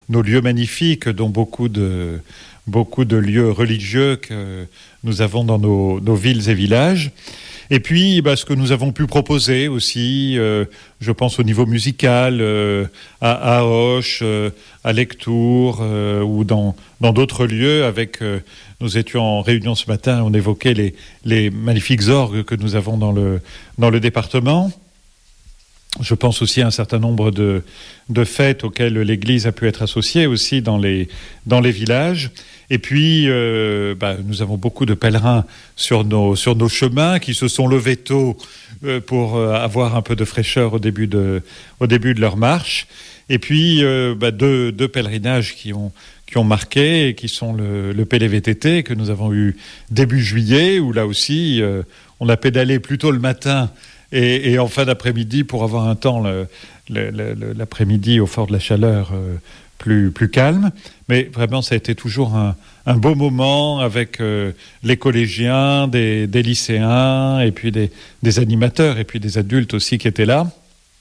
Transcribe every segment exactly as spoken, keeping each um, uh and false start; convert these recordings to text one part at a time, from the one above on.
nos lieux magnifiques, dont beaucoup de, beaucoup de lieux religieux que nous avons dans nos, nos villes et villages. Et puis, bah, ce que nous avons pu proposer aussi, euh, je pense au niveau musical, euh, à, à Auch, euh, à Lectoure, euh, ou dans, dans d'autres lieux. Avec, euh, nous étions en réunion ce matin, on évoquait les, les magnifiques orgues que nous avons dans le, dans le département. Je pense aussi à un certain nombre de, de fêtes auxquelles l'Église a pu être associée aussi dans les, dans les villages. Et puis, euh, bah, nous avons beaucoup de pèlerins sur nos, sur nos chemins qui se sont levés tôt euh, pour euh, avoir un peu de fraîcheur au début de, au début de leur marche. Et puis, euh, bah, deux, deux pèlerinages qui ont, qui ont marqué, et qui sont le, le P L V T T que nous avons eu début juillet, où là aussi, euh, on a pédalé plus tôt le matin et, et en fin d'après-midi pour avoir un temps le, le, le, l'après-midi au fort de la chaleur euh, plus, plus calme. Mais vraiment, ça a été toujours un, un beau moment avec euh, les collégiens, des, des lycéens, et puis des, des animateurs, et puis des adultes aussi qui étaient là.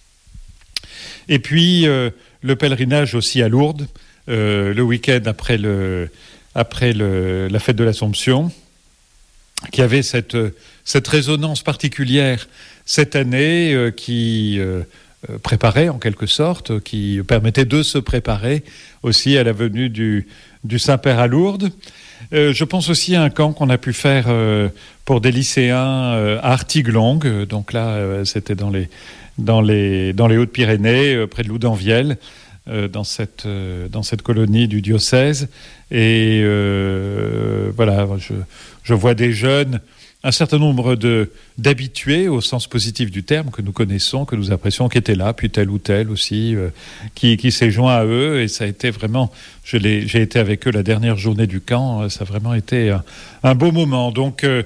Et puis, euh, le pèlerinage aussi à Lourdes, euh, le week-end après, le, après le, la fête de l'Assomption, qui avait cette, cette résonance particulière cette année, euh, qui euh, préparait en quelque sorte, qui permettait de se préparer aussi à la venue du, du Saint-Père à Lourdes. Euh, je pense aussi à un camp qu'on a pu faire euh, pour des lycéens euh, à Artigues-Longues. Donc là, euh, c'était dans les, dans les, dans les Hautes-Pyrénées, euh, près de Loudanvielle, euh, dans, cette, euh, dans cette colonie du diocèse. Et euh, voilà, je, je vois des jeunes, un certain nombre de, d'habitués au sens positif du terme, que nous connaissons, que nous apprécions, qui étaient là, puis tel ou tel aussi, euh, qui, qui s'est joint à eux. Et ça a été vraiment, je l'ai, j'ai été avec eux la dernière journée du camp, ça a vraiment été un, un beau moment. Donc, euh,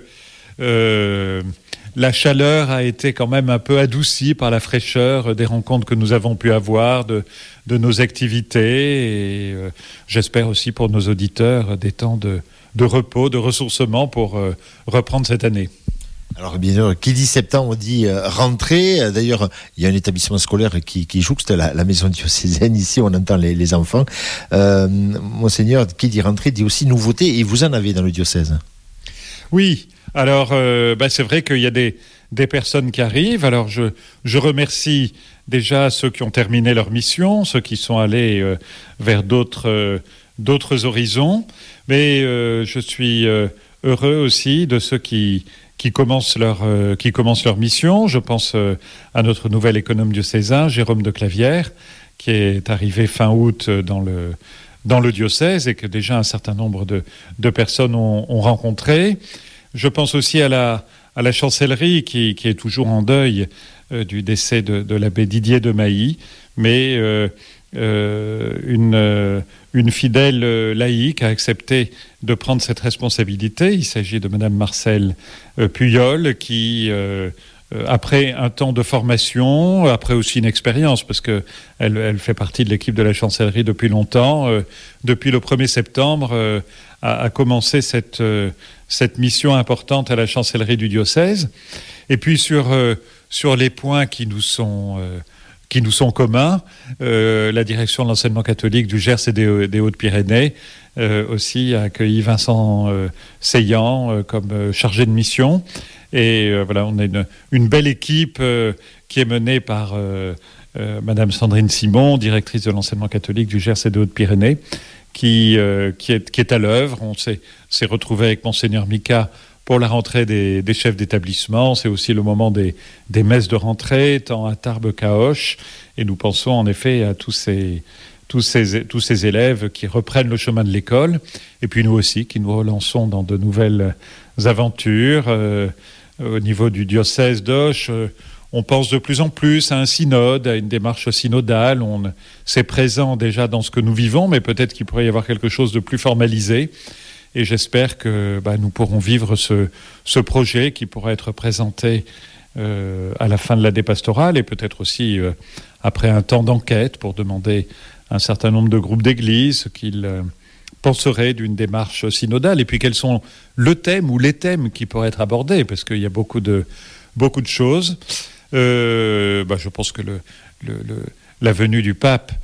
euh, la chaleur a été quand même un peu adoucie par la fraîcheur des rencontres que nous avons pu avoir, de, de nos activités. Et euh, j'espère aussi pour nos auditeurs des temps de, de repos, de ressourcement pour euh, reprendre cette année. Alors bien sûr, qui dit septembre, on dit euh, rentrée. D'ailleurs, il y a un établissement scolaire qui, qui jouxte la, la maison diocésaine. Ici, on entend les, les enfants. Euh, Monseigneur, qui dit rentrée, dit aussi nouveauté. Et vous en avez dans le diocèse. Oui, alors euh, bah, c'est vrai qu'il y a des, des personnes qui arrivent. Alors je, je remercie déjà ceux qui ont terminé leur mission, ceux qui sont allés euh, vers d'autres, euh, d'autres horizons. Mais euh, je suis euh, heureux aussi de ceux qui... qui commencent leur, euh, qui commencent leur mission. Je pense euh, à notre nouvel économe diocésain, Jérôme de Clavière, qui est arrivé fin août dans le, dans le diocèse et que déjà un certain nombre de, de personnes ont, ont rencontré. Je pense aussi à la, à la chancellerie qui, qui est toujours en deuil euh, du décès de, de l'abbé Didier de Mailly, mais euh, euh, une... Euh, Une fidèle euh, laïque a accepté de prendre cette responsabilité. Il s'agit de Madame Marcelle euh, Puyol, qui, euh, euh, après un temps de formation, après aussi une expérience, parce qu'elle elle fait partie de l'équipe de la chancellerie depuis longtemps, euh, depuis le premier septembre, euh, a, a commencé cette, euh, cette mission importante à la chancellerie du diocèse. Et puis sur, euh, sur les points qui nous sont... Euh, qui nous sont communs, euh, la direction de l'enseignement catholique du Gers et des, des Hautes-Pyrénées euh, aussi a accueilli Vincent euh, Seillant euh, comme euh, chargé de mission. Et euh, voilà, on a une, une belle équipe euh, qui est menée par euh, euh, Madame Sandrine Simon, directrice de l'enseignement catholique du Gers et des Hautes-Pyrénées, qui, euh, qui, est, qui est à l'œuvre. On s'est, s'est retrouvé avec Monseigneur Mika pour la rentrée des, des chefs d'établissement. C'est aussi le moment des, des messes de rentrée, tant à Tarbes qu'à Auch. Et nous pensons en effet à tous ces, tous, ces, tous ces élèves qui reprennent le chemin de l'école. Et puis nous aussi, qui nous relançons dans de nouvelles aventures. Euh, au niveau du diocèse d'Auch, euh, on pense de plus en plus à un synode, à une démarche synodale. On, c'est présent déjà dans ce que nous vivons, mais peut-être qu'il pourrait y avoir quelque chose de plus formalisé. Et j'espère que bah, nous pourrons vivre ce, ce projet qui pourra être présenté euh, à la fin de l'année pastorale et peut-être aussi euh, après un temps d'enquête pour demander à un certain nombre de groupes d'églises ce qu'ils euh, penseraient d'une démarche synodale et puis quels sont le thème ou les thèmes qui pourraient être abordés parce qu'il y a beaucoup de, beaucoup de choses. Euh, bah, je pense que le, le, le, la venue du pape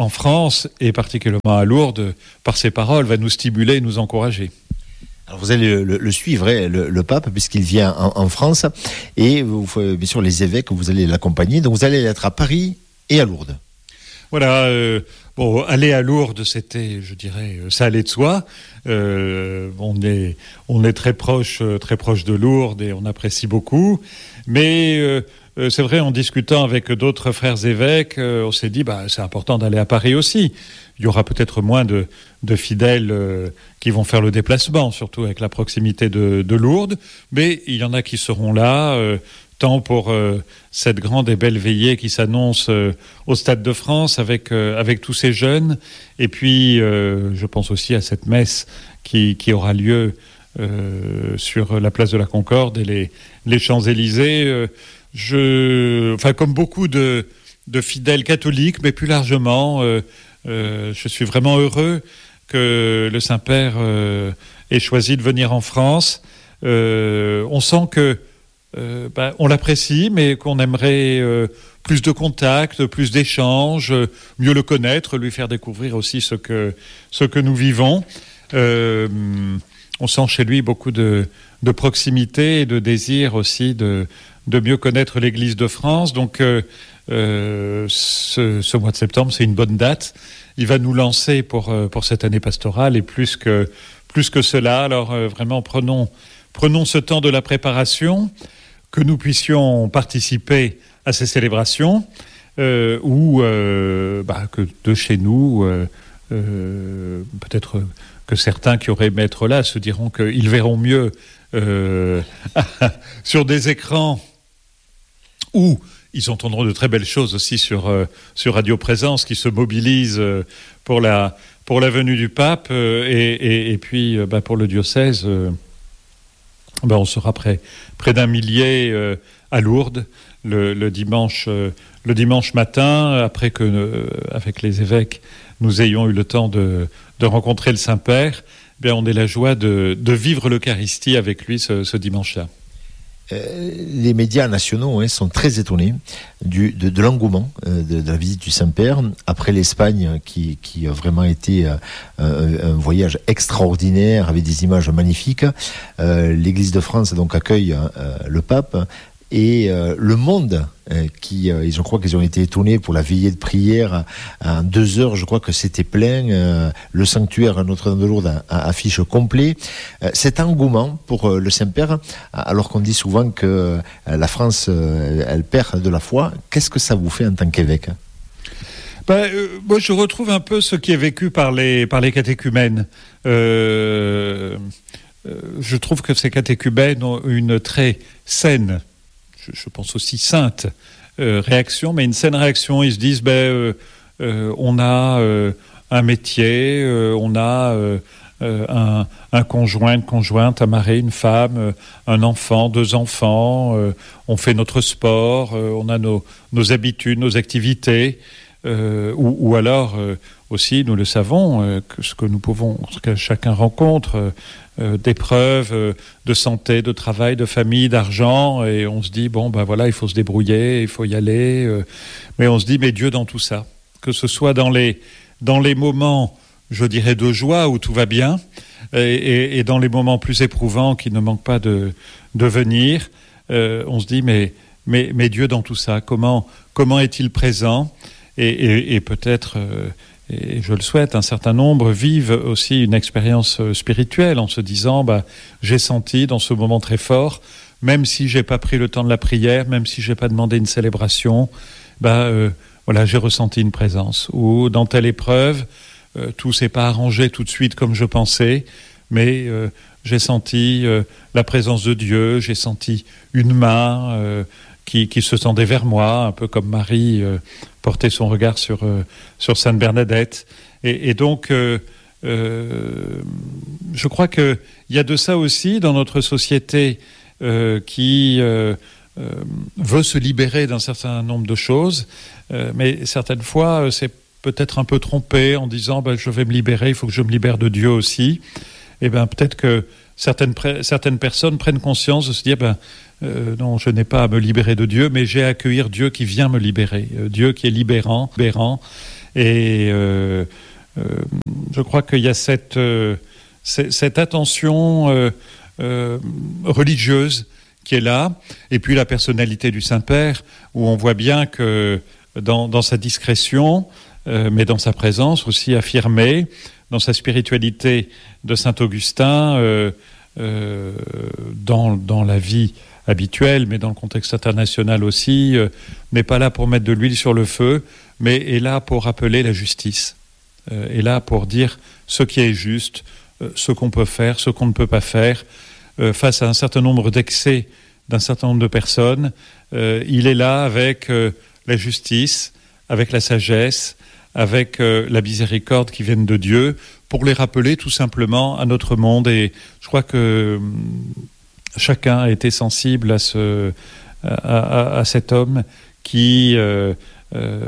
en France, et particulièrement à Lourdes, par ses paroles, va nous stimuler et nous encourager. Alors vous allez le, le, le suivre, hein, le, le pape, puisqu'il vient en, en France, et vous, bien sûr les évêques, vous allez l'accompagner, donc vous allez être à Paris et à Lourdes. Voilà, euh, bon, aller à Lourdes, c'était, je dirais, ça allait de soi. Euh, on est, on est très proche, très proche de Lourdes et on apprécie beaucoup. Mais euh, c'est vrai, en discutant avec d'autres frères évêques, euh, on s'est dit, bah, c'est important d'aller à Paris aussi. Il y aura peut-être moins de, de fidèles euh, qui vont faire le déplacement, surtout avec la proximité de, de Lourdes. Mais il y en a qui seront là. Euh, tant pour euh, cette grande et belle veillée qui s'annonce euh, au Stade de France avec, euh, avec tous ces jeunes. Et puis, euh, je pense aussi à cette messe qui, qui aura lieu euh, sur la place de la Concorde et les, les Champs-Élysées. Euh, je, enfin, comme beaucoup de, de fidèles catholiques, mais plus largement, euh, euh, je suis vraiment heureux que le Saint-Père euh, ait choisi de venir en France. Euh, on sent que Euh, ben, on l'apprécie, mais qu'on aimerait euh, plus de contacts, plus d'échanges, euh, mieux le connaître, lui faire découvrir aussi ce que, ce que nous vivons. Euh, on sent chez lui beaucoup de, de proximité et de désir aussi de, de mieux connaître l'Église de France. Donc euh, euh, ce, ce mois de septembre, c'est une bonne date. Il va nous lancer pour, pour cette année pastorale et plus que, plus que cela. Alors euh, vraiment, prenons, prenons ce temps de la préparation, que nous puissions participer à ces célébrations, euh, ou euh, bah, que de chez nous, euh, euh, peut-être que certains qui auraient aimé être là se diront qu'ils verront mieux euh, sur des écrans, ou ils entendront de très belles choses aussi sur, euh, sur Radio Présence, qui se mobilise euh, pour, la, pour la venue du pape, euh, et, et, et puis euh, bah, pour le diocèse. Euh, Ben, on sera près, près d'un millier euh, à Lourdes le, le, dimanche, euh, le dimanche matin, après que, euh, avec les évêques, nous ayons eu le temps de, de rencontrer le Saint-Père. Bien, on ait la joie de, de vivre l'Eucharistie avec lui ce, ce dimanche-là. Euh, les médias nationaux hein, sont très étonnés du, de, de l'engouement euh, de, de la visite du Saint-Père après l'Espagne qui, qui a vraiment été euh, un, un voyage extraordinaire avec des images magnifiques. Euh, L'Église de France donc accueille euh, le pape et euh, le monde euh, qui, euh, je crois qu'ils ont été étonnés pour la veillée de prière en deux heures, je crois que c'était plein, euh, le sanctuaire à Notre-Dame-de-Lourdes affiche complet. Euh, cet engouement pour euh, le Saint-Père, alors qu'on dit souvent que euh, la France, euh, elle perd de la foi, qu'est-ce que ça vous fait en tant qu'évêque ? Ben, euh, moi, je retrouve un peu ce qui est vécu par les, par les catéchumènes. Euh, euh, je trouve que ces catéchumènes ont une très saine, je pense aussi sainte euh, réaction, mais une saine réaction. Ils se disent, ben, euh, euh, on a euh, un métier, euh, on a euh, euh, un, un conjoint, une conjointe, un mari, une femme, euh, un enfant, deux enfants, euh, on fait notre sport, euh, on a nos, nos habitudes, nos activités, euh, ou, ou alors euh, aussi, nous le savons, euh, que ce que nous pouvons, ce que chacun rencontre, euh, Euh, d'épreuves, euh, de santé, de travail, de famille, d'argent, et on se dit, bon, ben voilà, il faut se débrouiller, il faut y aller, euh, mais on se dit, mais Dieu dans tout ça, que ce soit dans les, dans les moments, je dirais, de joie où tout va bien, et, et, et dans les moments plus éprouvants qui ne manquent pas de, de venir, euh, on se dit, mais, mais, mais Dieu dans tout ça, comment, comment est-il présent, et, et, et peut-être... Euh, et je le souhaite, un certain nombre vivent aussi une expérience spirituelle en se disant bah, j'ai senti dans ce moment très fort, même si j'ai pas pris le temps de la prière, même si j'ai pas demandé une célébration, bah, euh, voilà, j'ai ressenti une présence. Ou dans telle épreuve, euh, tout s'est pas arrangé tout de suite comme je pensais, mais euh, j'ai senti euh, la présence de Dieu, j'ai senti une main euh, qui, qui se tendait vers moi, un peu comme Marie euh, portait son regard sur, euh, sur Sainte Bernadette. Et, et donc, euh, euh, je crois qu'il y a de ça aussi dans notre société euh, qui euh, euh, veut se libérer d'un certain nombre de choses, euh, mais certaines fois, c'est peut-être un peu trompé en disant ben, « je vais me libérer, il faut que je me libère de Dieu aussi ». Et bien peut-être que certaines, certaines personnes prennent conscience de se dire ben, euh, non, je n'ai pas à me libérer de Dieu, mais j'ai à accueillir Dieu qui vient me libérer, euh, Dieu qui est libérant, libérant. Et euh, euh, je crois qu'il y a cette, euh, cette attention euh, euh, religieuse qui est là, et puis la personnalité du Saint-Père, où on voit bien que dans, dans sa discrétion, euh, mais dans sa présence aussi affirmée, dans sa spiritualité de Saint-Augustin, euh, euh, dans, dans la vie habituelle, mais dans le contexte international aussi, euh, n'est pas là pour mettre de l'huile sur le feu, mais est là pour rappeler la justice, euh, est là pour dire ce qui est juste, euh, ce qu'on peut faire, ce qu'on ne peut pas faire, euh, face à un certain nombre d'excès d'un certain nombre de personnes. Euh, il est là avec euh, la justice, avec la sagesse, avec euh, la miséricorde qui viennent de Dieu, pour les rappeler tout simplement à notre monde. Et je crois que chacun a été sensible à, ce, à, à, à cet homme qui euh, euh,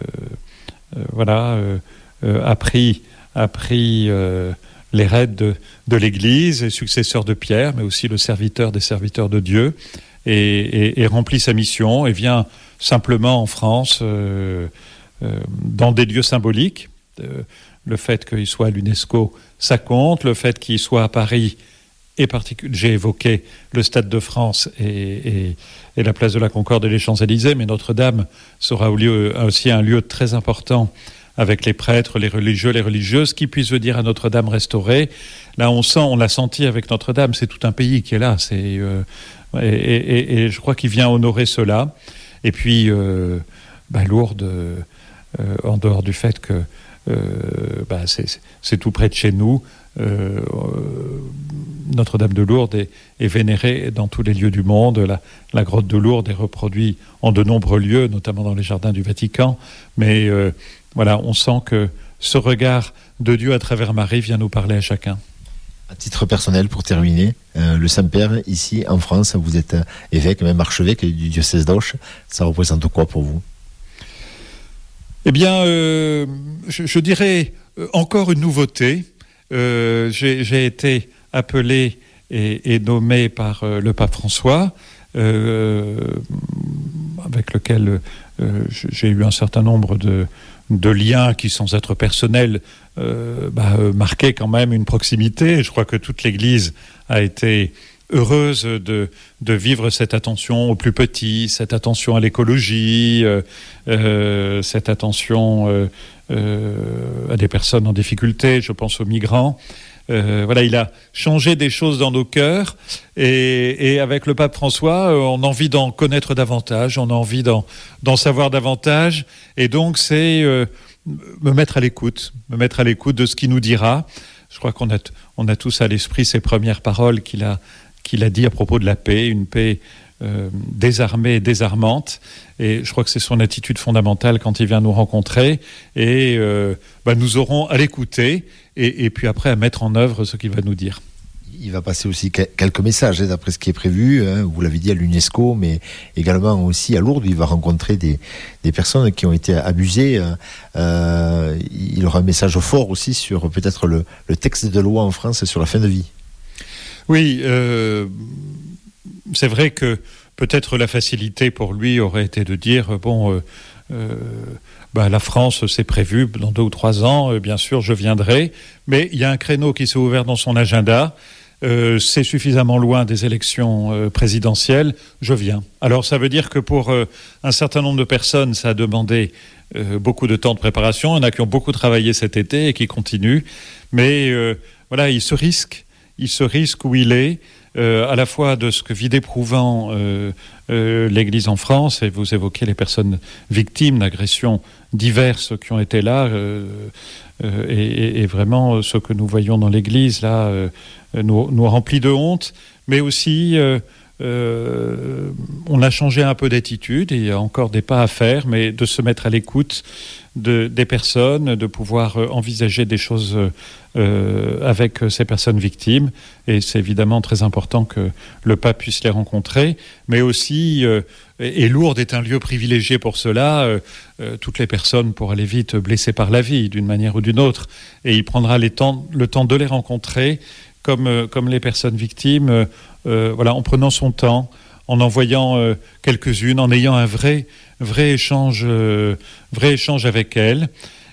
euh, voilà, euh, euh, a pris, a pris euh, les rênes de, de l'Église, et successeur de Pierre, mais aussi le serviteur des serviteurs de Dieu, et, et, et remplit sa mission, et vient simplement en France, euh, euh, dans des lieux symboliques. Euh, le fait qu'il soit à l'UNESCO, ça compte. Le fait qu'il soit à Paris, et particul- j'ai évoqué le Stade de France et, et, et la place de la Concorde et les Champs-Élysées, mais Notre-Dame sera au lieu, aussi un lieu très important, avec les prêtres, les religieux, les religieuses, qui puissent dire à Notre-Dame restaurée. Là, on sent, on l'a senti avec Notre-Dame, c'est tout un pays qui est là. C'est, euh, et, et, et je crois qu'il vient honorer cela. Et puis, euh, bah, Lourdes, euh, en dehors du fait que euh, bah, c'est, c'est tout près de chez nous, euh, Notre-Dame de Lourdes est, est vénérée dans tous les lieux du monde. La, la grotte de Lourdes est reproduite en de nombreux lieux, notamment dans les jardins du Vatican. Mais euh, voilà, on sent que ce regard de Dieu à travers Marie vient nous parler à chacun. À titre personnel, pour terminer, euh, le Saint-Père, ici en France, vous êtes évêque, même archevêque du diocèse d'Auch. Ça représente quoi pour vous ? Eh bien, euh, je, je dirais euh, encore une nouveauté. Euh, j'ai, j'ai été appelé et, et nommé par euh, le pape François, euh, avec lequel euh, j'ai eu un certain nombre de, de liens qui, sans être personnels, euh, bah, euh, marquaient quand même une proximité. Je crois que toute l'Église a été heureuse de, de vivre cette attention aux plus petits, cette attention à l'écologie, euh, euh, cette attention euh, euh, à des personnes en difficulté, je pense aux migrants. Euh, voilà, il a changé des choses dans nos cœurs, et, et avec le pape François, on a envie d'en connaître davantage, on a envie d'en, d'en savoir davantage, et donc c'est euh, me mettre à l'écoute, me mettre à l'écoute de ce qu'il nous dira. Je crois qu'on a, on a tous à l'esprit ces premières paroles qu'il a qu'il a dit à propos de la paix, une paix euh, désarmée et désarmante. Et je crois que c'est son attitude fondamentale quand il vient nous rencontrer. Et euh, bah, nous aurons à l'écouter et, et puis après à mettre en œuvre ce qu'il va nous dire. Il va passer aussi quelques messages, hein, d'après ce qui est prévu. Hein, vous l'avez dit, à l'UNESCO, mais également aussi à Lourdes. Il va rencontrer des, des personnes qui ont été abusées. Euh, il aura un message fort aussi sur peut-être le, le texte de loi en France sur la fin de vie. Oui, euh, c'est vrai que peut-être la facilité pour lui aurait été de dire, bon, euh, euh, bah, la France, c'est prévu dans deux ou trois ans, euh, bien sûr, je viendrai, mais il y a un créneau qui s'est ouvert dans son agenda, euh, c'est suffisamment loin des élections euh, présidentielles, je viens. Alors ça veut dire que pour euh, un certain nombre de personnes, ça a demandé euh, beaucoup de temps de préparation, il y en a qui ont beaucoup travaillé cet été et qui continuent, mais euh, voilà, il se risque. Il se risque où il est, euh, à la fois de ce que vit d'éprouvant euh, euh, l'Église en France, et vous évoquez les personnes victimes d'agressions diverses qui ont été là, euh, euh, et, et vraiment ce que nous voyons dans l'Église là euh, nous, nous remplit de honte, mais aussi euh, euh, on a changé un peu d'attitude, et il y a encore des pas à faire, mais de se mettre à l'écoute de, des personnes, de pouvoir envisager des choses euh, avec ces personnes victimes, et c'est évidemment très important que le pape puisse les rencontrer, mais aussi, euh, et Lourdes est un lieu privilégié pour cela, euh, euh, toutes les personnes pour aller vite blessées par la vie d'une manière ou d'une autre, et il prendra les temps, le temps de les rencontrer comme, euh, comme les personnes victimes, euh, euh, voilà, en prenant son temps, en envoyant euh, quelques-unes, en ayant un vrai, vrai échange, euh, vrai échange avec elles.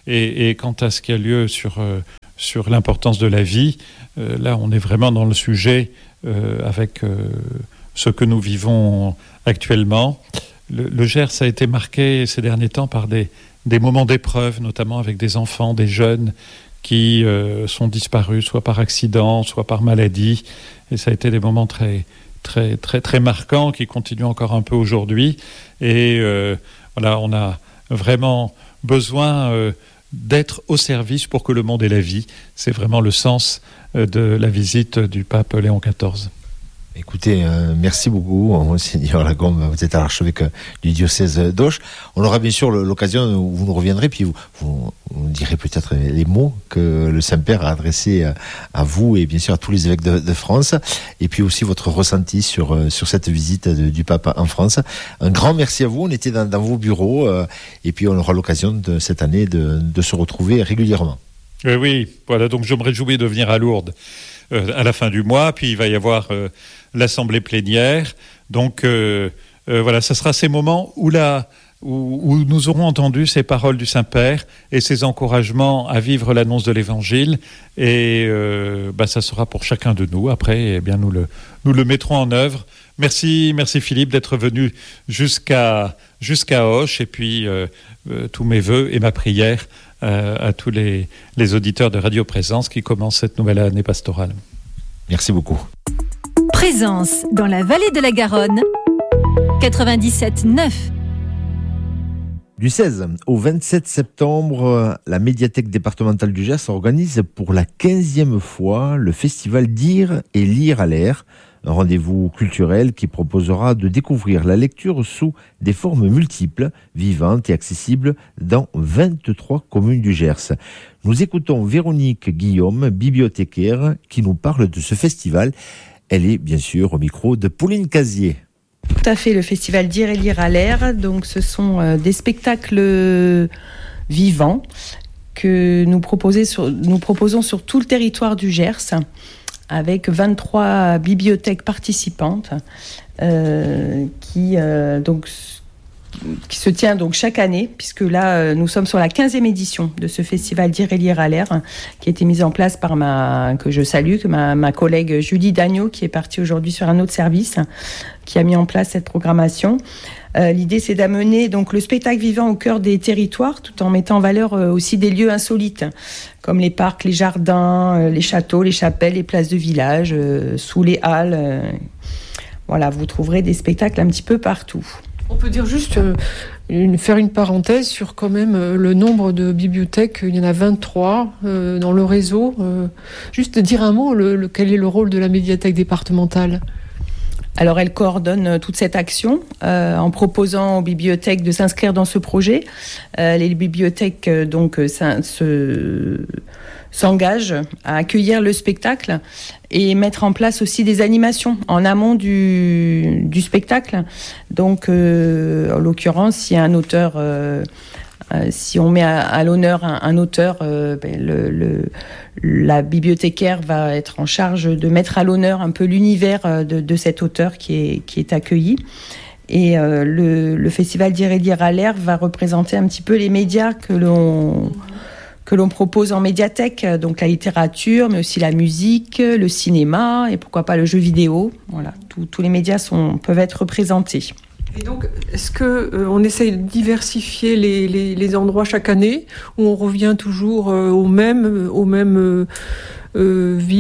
Et, et quant à ce qui a lieu sur, euh, sur l'importance de la vie, euh, là, on est vraiment dans le sujet euh, avec euh, ce que nous vivons actuellement. Le, le Gers a été marqué ces derniers temps par des, des moments d'épreuve, notamment avec des enfants, des jeunes qui euh, sont disparus, soit par accident, soit par maladie. Et ça a été des moments très, très, très, très marquants qui continuent encore un peu aujourd'hui. Et euh, voilà, on a vraiment besoin euh, d'être au service pour que le monde ait la vie. C'est vraiment le sens euh, de la visite du pape Léon quatorze. Écoutez, euh, merci beaucoup, Monseigneur Lagombe. Vous êtes à l'archevêque du diocèse d'Auch. On aura bien sûr l'occasion où vous nous reviendrez, puis vous, vous, vous nous direz peut-être les mots que le Saint-Père a adressés à vous et bien sûr à tous les évêques de, de France, et puis aussi votre ressenti sur, sur cette visite de, du pape en France. Un grand merci à vous. On était dans, dans vos bureaux, euh, et puis on aura l'occasion de, cette année de, de se retrouver régulièrement. Euh, oui, voilà, donc je me réjouis de venir à Lourdes euh, à la fin du mois, puis il va y avoir euh, l'assemblée plénière. Donc euh, euh, voilà, ce sera ces moments où, la, où, où nous aurons entendu ces paroles du Saint-Père et ces encouragements à vivre l'annonce de l'Évangile. Et euh, bah, ça sera pour chacun de nous. Après, eh bien, nous, le, nous le mettrons en œuvre. Merci, merci Philippe d'être venu jusqu'à, jusqu'à Auch. Et puis, euh, euh, tous mes vœux et ma prière euh, à tous les, les auditeurs de Radio Présence qui commencent cette nouvelle année pastorale. Merci beaucoup. Présence dans la vallée de la Garonne, quatre-vingt-dix-sept neuf. Du seize au vingt-sept septembre, la médiathèque départementale du Gers organise pour la quinzième fois le festival Dire et lire à l'air, un rendez-vous culturel qui proposera de découvrir la lecture sous des formes multiples, vivantes et accessibles dans vingt-trois communes du Gers. Nous écoutons Véronique Guillaume, bibliothécaire, qui nous parle de ce festival. Elle est bien sûr au micro de Pauline Casier. Tout à fait, le festival Dire et lire à l'air. Donc, ce sont euh, des spectacles vivants que nous, sur, nous proposons sur tout le territoire du Gers, avec vingt-trois bibliothèques participantes euh, qui, euh, donc, qui se tient donc chaque année, puisque là, euh, nous sommes sur la quinzième édition de ce festival Dire et lire à l'air, qui a été mise en place par ma, que je salue, que ma, ma collègue Julie Dagneau, qui est partie aujourd'hui sur un autre service, qui a mis en place cette programmation. Euh, l'idée, c'est d'amener donc le spectacle vivant au cœur des territoires, tout en mettant en valeur euh, aussi des lieux insolites, comme les parcs, les jardins, euh, les châteaux, les chapelles, les places de village, euh, sous les halles. Euh, voilà, vous trouverez des spectacles un petit peu partout. On peut dire juste, euh, une, faire une parenthèse sur quand même euh, le nombre de bibliothèques. Il y en a vingt-trois euh, dans le réseau. Euh, juste dire un mot, le, le, quel est le rôle de la médiathèque départementale ? Alors, elle coordonne toute cette action euh, en proposant aux bibliothèques de s'inscrire dans ce projet. Euh, les bibliothèques euh, donc se, s'engagent à accueillir le spectacle et mettre en place aussi des animations en amont du, du spectacle. Donc, euh, en l'occurrence, s'il y a un auteur... Euh, Euh, si on met à, à l'honneur un, un auteur, euh, ben le, le, la bibliothécaire va être en charge de mettre à l'honneur un peu l'univers de, de cet auteur qui est, qui est accueilli. Et euh, le, le festival Dire et lire à l'air va représenter un petit peu les médias que l'on, que l'on propose en médiathèque, donc la littérature, mais aussi la musique, le cinéma et pourquoi pas le jeu vidéo. Voilà, tous, tous les médias sont, peuvent être représentés. Et donc, est-ce qu'on euh, essaye de diversifier les, les, les endroits chaque année, ou on revient toujours euh, aux mêmes, aux mêmes euh, euh, villes ?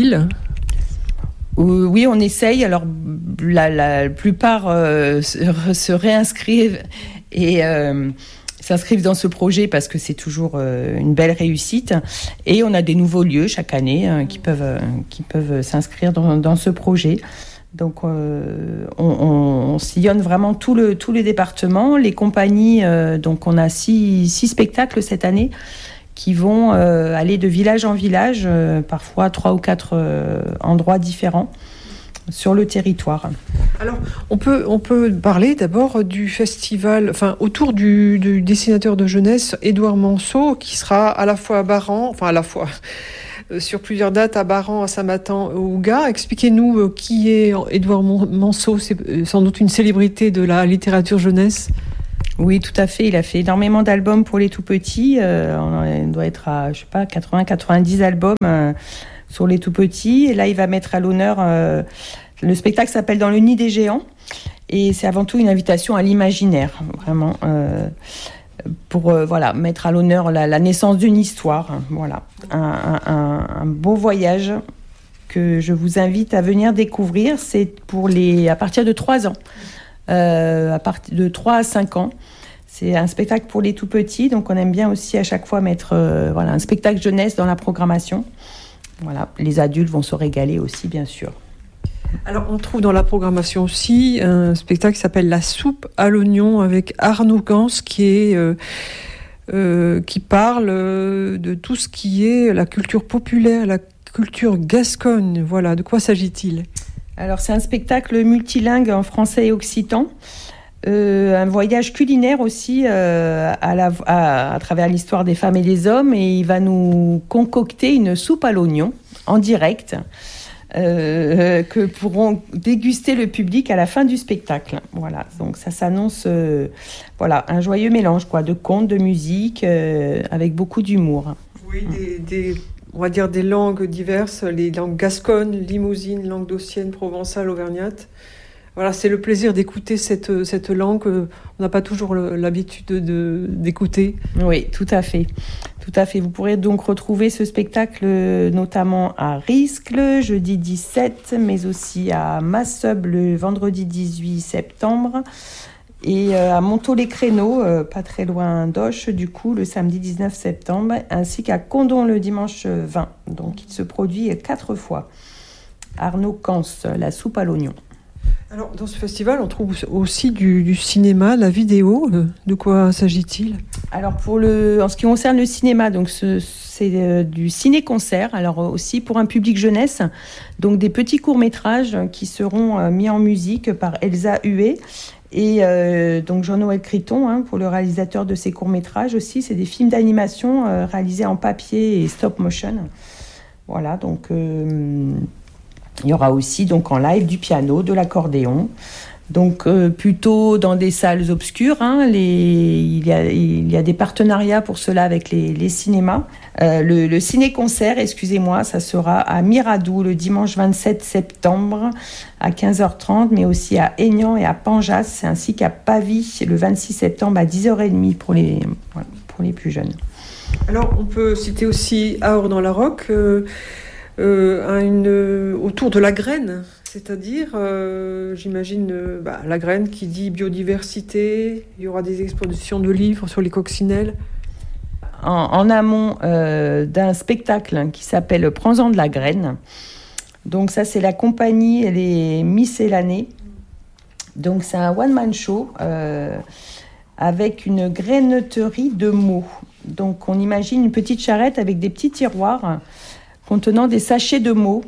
euh, Oui, on essaye. Alors, la, la plupart euh, se, se réinscrivent et euh, s'inscrivent dans ce projet parce que c'est toujours euh, une belle réussite. Et on a des nouveaux lieux chaque année euh, qui, peuvent, euh, qui peuvent s'inscrire dans, dans ce projet. Donc, euh, on, on, on sillonne vraiment tout le, tout le département. Les compagnies, euh, donc on a six, six spectacles cette année qui vont euh, aller de village en village, euh, parfois trois ou quatre euh, endroits différents sur le territoire. Alors, on peut, on peut parler d'abord du festival, enfin, autour du, du dessinateur de jeunesse Édouard Manceau, qui sera à la fois à Baran, enfin, à la fois... sur plusieurs dates à Baran, à Saint-Matan, au Ouga. Expliquez-nous euh, qui est Édouard Manceau, c'est sans doute une célébrité de la littérature jeunesse. Oui, tout à fait. Il a fait énormément d'albums pour les tout-petits. Euh, on doit être à, je sais pas, quatre-vingts quatre-vingt-dix albums euh, sur les tout-petits. Et là, il va mettre à l'honneur... Euh, le spectacle s'appelle Dans le nid des géants. Et c'est avant tout une invitation à l'imaginaire, vraiment, euh, pour euh, voilà, mettre à l'honneur la, la naissance d'une histoire. Voilà, un, un, un beau voyage que je vous invite à venir découvrir. C'est pour les, à partir de trois ans, euh, à partir de trois à cinq ans. C'est un spectacle pour les tout-petits, donc on aime bien aussi à chaque fois mettre euh, voilà, un spectacle jeunesse dans la programmation. Voilà, les adultes vont se régaler aussi, bien sûr. Alors, on trouve dans la programmation aussi un spectacle qui s'appelle La soupe à l'oignon avec Arnaud Gans qui est euh, euh, qui parle euh, de tout ce qui est la culture populaire, la culture gasconne. Voilà, de quoi s'agit-il ? Alors, c'est un spectacle multilingue en français et occitan. Euh, un voyage culinaire aussi euh, à, la, à, à travers l'histoire des femmes et des hommes, et il va nous concocter une soupe à l'oignon en direct. Euh, que pourront déguster le public à la fin du spectacle. Voilà, donc ça s'annonce euh, voilà, un joyeux mélange quoi, de contes, de musique, euh, avec beaucoup d'humour. Oui, des, des, on va dire des langues diverses, les langues gasconnes, limousines, languedociennes, provençales, auvergnates. Voilà, c'est le plaisir d'écouter cette, cette langue qu'on n'a pas toujours le, l'habitude de, d'écouter. Oui, tout à fait. Tout à fait. Vous pourrez donc retrouver ce spectacle notamment à Riscle, le jeudi dix-sept, mais aussi à Massub le vendredi dix-huit septembre et à Montaut-les-Créneaux, pas très loin d'Auch, du coup, le samedi dix-neuf septembre, ainsi qu'à Condom le dimanche vingt. Donc, il se produit quatre fois. Arnaud Cans, La soupe à l'oignon. Alors, dans ce festival, on trouve aussi du, du cinéma, la vidéo. De quoi s'agit-il ? Alors, pour le, en ce qui concerne le cinéma, donc ce, c'est euh, du ciné-concert. Alors aussi pour un public jeunesse, donc des petits courts-métrages qui seront euh, mis en musique par Elsa Huet et euh, donc Jean-Noël Criton, hein, pour le réalisateur de ces courts-métrages aussi. C'est des films d'animation euh, réalisés en papier et stop-motion. Voilà, donc... Euh, il y aura aussi donc en live du piano, de l'accordéon, donc euh, plutôt dans des salles obscures. Hein, les, il, y a, il y a des partenariats pour cela avec les, les cinémas. Euh, le, le ciné-concert, excusez-moi, ça sera à Miradou le dimanche vingt-sept septembre à quinze heures trente, mais aussi à Aignan et à Panjas, ainsi qu'à Pavie le vingt-six septembre à dix heures trente pour les, voilà, pour les plus jeunes. Alors on peut citer aussi Ahors dans la Roque, euh, euh, une, euh, autour de la graine, c'est-à-dire, euh, j'imagine, euh, bah, la graine qui dit biodiversité, il y aura des expositions de livres sur les coccinelles. En, en amont euh, d'un spectacle qui s'appelle Prends-en de la graine. Donc ça, c'est la compagnie, elle est miscellanée. Donc c'est un one-man show euh, avec une graineterie de mots. Donc on imagine une petite charrette avec des petits tiroirs contenant des sachets de mots.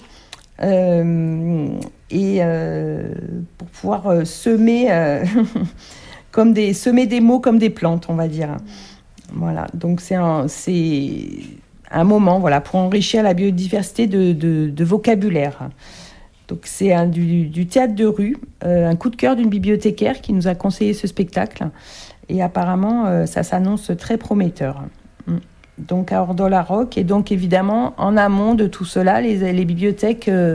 Euh, et euh, pour pouvoir euh, semer, euh, comme des, semer des mots comme des plantes, on va dire. Voilà, donc c'est un, c'est un moment voilà, pour enrichir la biodiversité de, de, de vocabulaire. Donc c'est un, du, du théâtre de rue, euh, un coup de cœur d'une bibliothécaire qui nous a conseillé ce spectacle. Et apparemment, euh, ça s'annonce très prometteur. Donc à Ahors-dans-la-Roque, et donc évidemment, en amont de tout cela, les, les bibliothèques euh,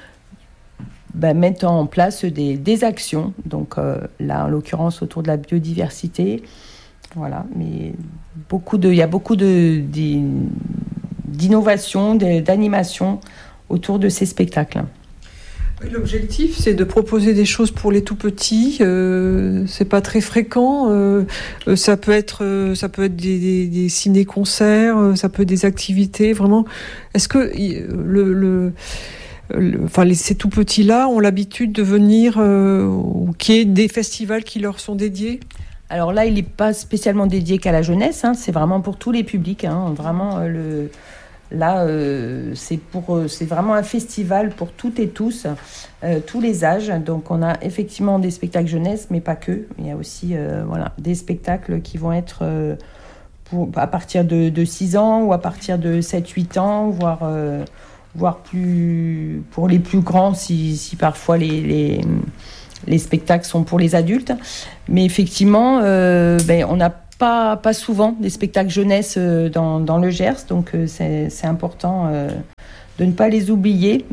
bah, mettent en place des, des actions. Donc euh, là, en l'occurrence, autour de la biodiversité. Voilà, mais beaucoup de, il y a beaucoup de, de, d'innovation, de, d'animation autour de ces spectacles. L'objectif, c'est de proposer des choses pour les tout petits. Euh, c'est pas très fréquent. Euh, ça peut être, euh, ça peut être des, des, des ciné-concerts, euh, ça peut être des activités. Vraiment, est-ce que le, le, le enfin, les, ces tout petits-là ont l'habitude de venir, euh, ou qu'il y ait des festivals qui leur sont dédiés? Alors là, il n'est pas spécialement dédié qu'à la jeunesse. Hein, c'est vraiment pour tous les publics. Hein, vraiment euh, le Là, euh, c'est, pour, euh, c'est vraiment un festival pour toutes et tous, euh, tous les âges. Donc, on a effectivement des spectacles jeunesse, mais pas que. Il y a aussi euh, voilà, des spectacles qui vont être euh, pour, à partir de, de six ans ou à partir de sept huit ans, voire, euh, voire plus, pour les plus grands, si, si parfois les, les, les spectacles sont pour les adultes. Mais effectivement, euh, ben, on n'a pas, pas souvent des spectacles jeunesse euh, dans, dans le Gers, donc euh, c'est, c'est important euh, de ne pas les oublier.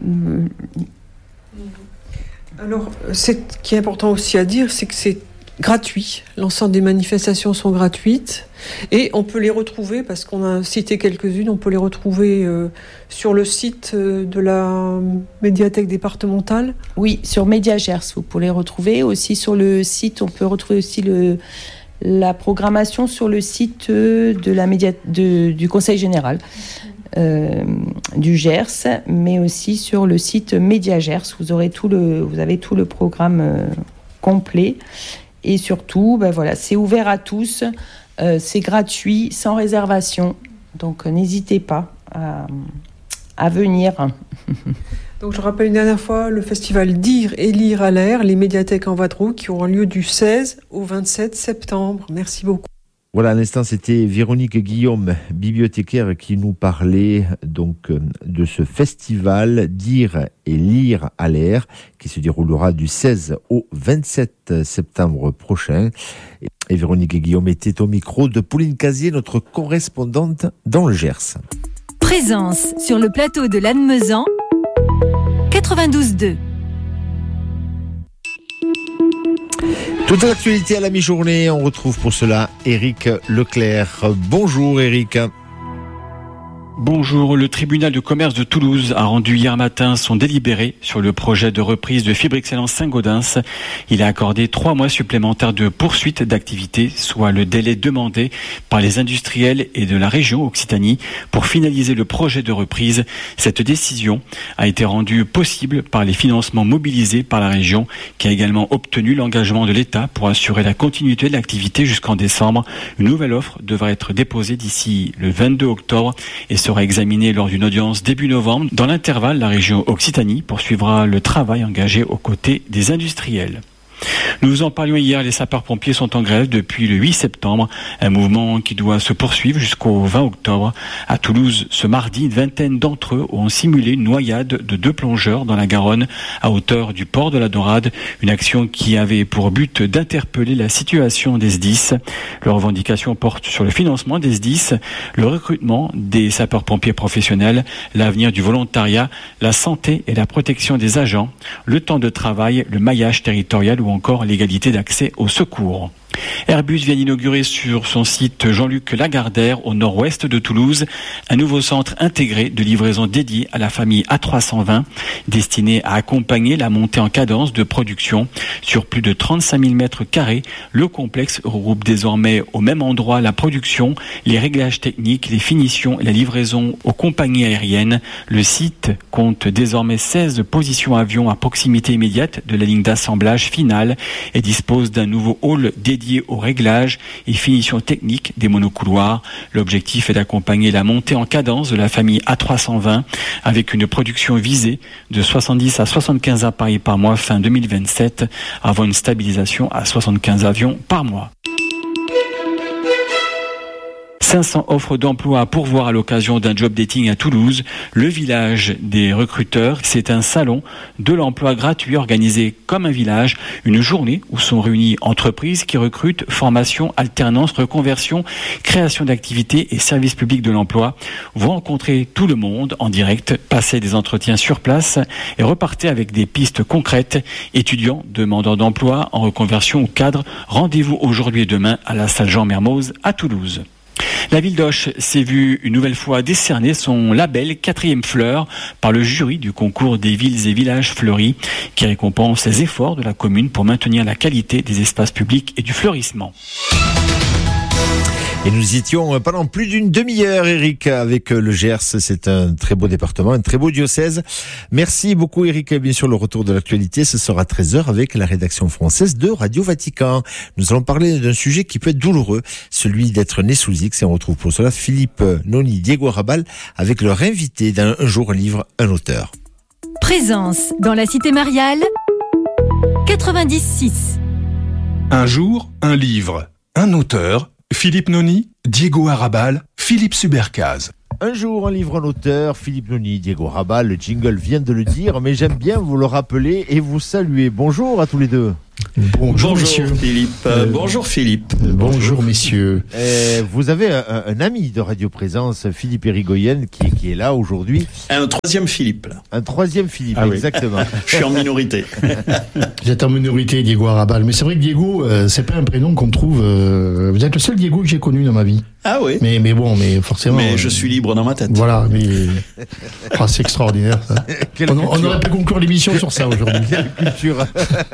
Alors, ce qui est important aussi à dire, c'est que c'est gratuit. L'ensemble des manifestations sont gratuites et on peut les retrouver, parce qu'on a cité quelques-unes, on peut les retrouver euh, sur le site euh, de la médiathèque départementale. Oui, sur Médiagers, vous pouvez les retrouver. Aussi sur le site, on peut retrouver aussi le, la programmation sur le site de la média, de, du Conseil général euh, du Gers, mais aussi sur le site Médiagers. Vous aurez tout le, vous avez tout le programme euh, complet. Et surtout, ben voilà, c'est ouvert à tous, euh, c'est gratuit, sans réservation. Donc, euh, n'hésitez pas à, à venir. Donc, je rappelle une dernière fois le festival Dire et lire à l'air, les médiathèques en Vadrouille, qui auront lieu du seize au vingt-sept septembre. Merci beaucoup. Voilà, à l'instant, c'était Véronique Guillaume, bibliothécaire, qui nous parlait donc de ce festival Dire et lire à l'air, qui se déroulera du seize au vingt-sept septembre prochain. Et Véronique Guillaume était au micro de Pauline Casier, notre correspondante dans le Gers. Présence sur le plateau de Lannemezan, quatre-vingt-douze deux. Toute l'actualité à la mi-journée, on retrouve pour cela Éric Leclerc. Bonjour Éric. Bonjour, le tribunal de commerce de Toulouse a rendu hier matin son délibéré sur le projet de reprise de Fibre Excellence Saint-Gaudens. Il a accordé trois mois supplémentaires de poursuite d'activité, soit le délai demandé par les industriels et de la région Occitanie pour finaliser le projet de reprise. Cette décision a été rendue possible par les financements mobilisés par la région, qui a également obtenu l'engagement de l'État pour assurer la continuité de l'activité jusqu'en décembre. Une nouvelle offre devra être déposée d'ici le vingt-deux octobre et sera examiné lors d'une audience début novembre. Dans l'intervalle, la région Occitanie poursuivra le travail engagé aux côtés des industriels. Nous vous en parlions hier, les sapeurs-pompiers sont en grève depuis le huit septembre, un mouvement qui doit se poursuivre jusqu'au vingt octobre. À Toulouse, ce mardi, une vingtaine d'entre eux ont simulé une noyade de deux plongeurs dans la Garonne à hauteur du port de la Dorade, une action qui avait pour but d'interpeller la situation des S D I S. Leurs revendications portent sur le financement des S D I S, le recrutement des sapeurs-pompiers professionnels, l'avenir du volontariat, la santé et la protection des agents, le temps de travail, le maillage territorial ou encore l'égalité d'accès au secours. Airbus vient d'inaugurer sur son site Jean-Luc Lagardère, au nord-ouest de Toulouse, un nouveau centre intégré de livraison dédié à la famille A trois cent vingt, destiné à accompagner la montée en cadence de production. Sur plus de trente-cinq mille mètres carrés, le complexe regroupe désormais au même endroit la production, les réglages techniques, les finitions et la livraison aux compagnies aériennes. Le site compte désormais seize positions avions à proximité immédiate de la ligne d'assemblage finale et dispose d'un nouveau hall dédié au réglage et finition technique des monocouloirs. L'objectif est d'accompagner la montée en cadence de la famille A trois cent vingt avec une production visée de soixante-dix à soixante-quinze appareils par mois fin deux mille vingt-sept, avant une stabilisation à soixante-quinze avions par mois. cinq cents offres d'emploi à pourvoir à l'occasion d'un job dating à Toulouse. Le village des recruteurs, c'est un salon de l'emploi gratuit organisé comme un village, une journée où sont réunies entreprises qui recrutent, formation, alternance, reconversion, création d'activités et services publics de l'emploi. Vous rencontrez tout le monde en direct, passez des entretiens sur place et repartez avec des pistes concrètes. Étudiants, demandeurs d'emploi, en reconversion ou cadres, rendez-vous aujourd'hui et demain à la salle Jean Mermoz à Toulouse. La ville d'Auch s'est vue une nouvelle fois décerner son label quatrième fleur par le jury du concours des villes et villages fleuris, qui récompense les efforts de la commune pour maintenir la qualité des espaces publics et du fleurissement. Et nous y étions pendant plus d'une demi-heure, Éric, avec le Gers. C'est un très beau département, un très beau diocèse. Merci beaucoup, Éric. Bien sûr, le retour de l'actualité, ce sera treize heures avec la rédaction française de Radio Vatican. Nous allons parler d'un sujet qui peut être douloureux, celui d'être né sous X. Et on retrouve pour cela Philippe Noni, Diego Arrabal, avec leur invité d'un Un jour un livre, un auteur. Présence dans la cité mariale, quatre-vingt-dix six. Un jour, un livre, un auteur. Philippe Noni, Diego Arrabal, Philippe Subercaz. Un jour, un livre, un auteur, Philippe Noni, Diego Rabal, le jingle vient de le dire, mais j'aime bien vous le rappeler et vous saluer. Bonjour à tous les deux. Bonjour, bonjour messieurs. Philippe. Euh, bonjour Philippe. Euh, bonjour, bonjour messieurs. Euh, vous avez un, un ami de Radio Présence, Philippe Érigoyen, qui, qui est là aujourd'hui. Un troisième Philippe, là. Un troisième Philippe, ah, exactement. Oui. Je suis en minorité. Vous êtes en minorité, Diego Arabal. Mais c'est vrai que Diego, euh, c'est pas un prénom qu'on trouve. Euh, vous êtes le seul Diego que j'ai connu dans ma vie. Ah oui. Mais, mais bon, mais forcément. Mais euh, je suis libre dans ma tête. Voilà, mais. Oh, c'est extraordinaire, ça. on, on aurait pu conclure l'émission sur ça aujourd'hui. Quelle culture.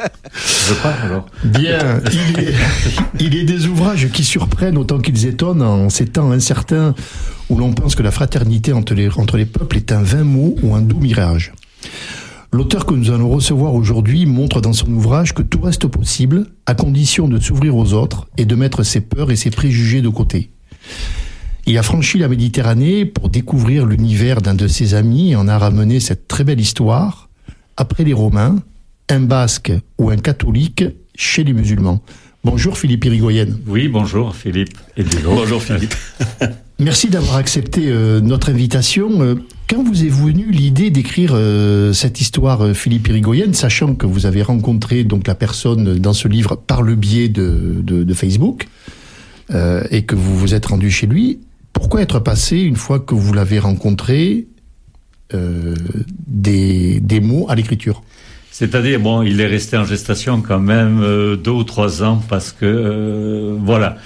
Je pars alors. Bien. Il est, il est des ouvrages qui surprennent autant qu'ils étonnent en ces temps incertains où l'on pense que la fraternité entre les, entre les peuples est un vain mot ou un doux mirage. L'auteur que nous allons recevoir aujourd'hui montre dans son ouvrage que tout reste possible à condition de s'ouvrir aux autres et de mettre ses peurs et ses préjugés de côté. Il a franchi la Méditerranée pour découvrir l'univers d'un de ses amis et en a ramené cette très belle histoire, après les Romains, un Basque ou un catholique chez les musulmans. Bonjour Philippe Érigoyen. Oui, bonjour Philippe et Diego. Bonjour Philippe. Merci d'avoir accepté euh, notre invitation. Euh, quand vous est venue l'idée d'écrire euh, cette histoire, euh, Philippe Érigoyen, sachant que vous avez rencontré donc la personne dans ce livre par le biais de, de, de Facebook euh, et que vous vous êtes rendu chez lui, pourquoi être passé, une fois que vous l'avez rencontré, euh, des, des mots à l'écriture ? C'est-à-dire, bon, il est resté en gestation quand même euh, deux ou trois ans parce que, euh, voilà.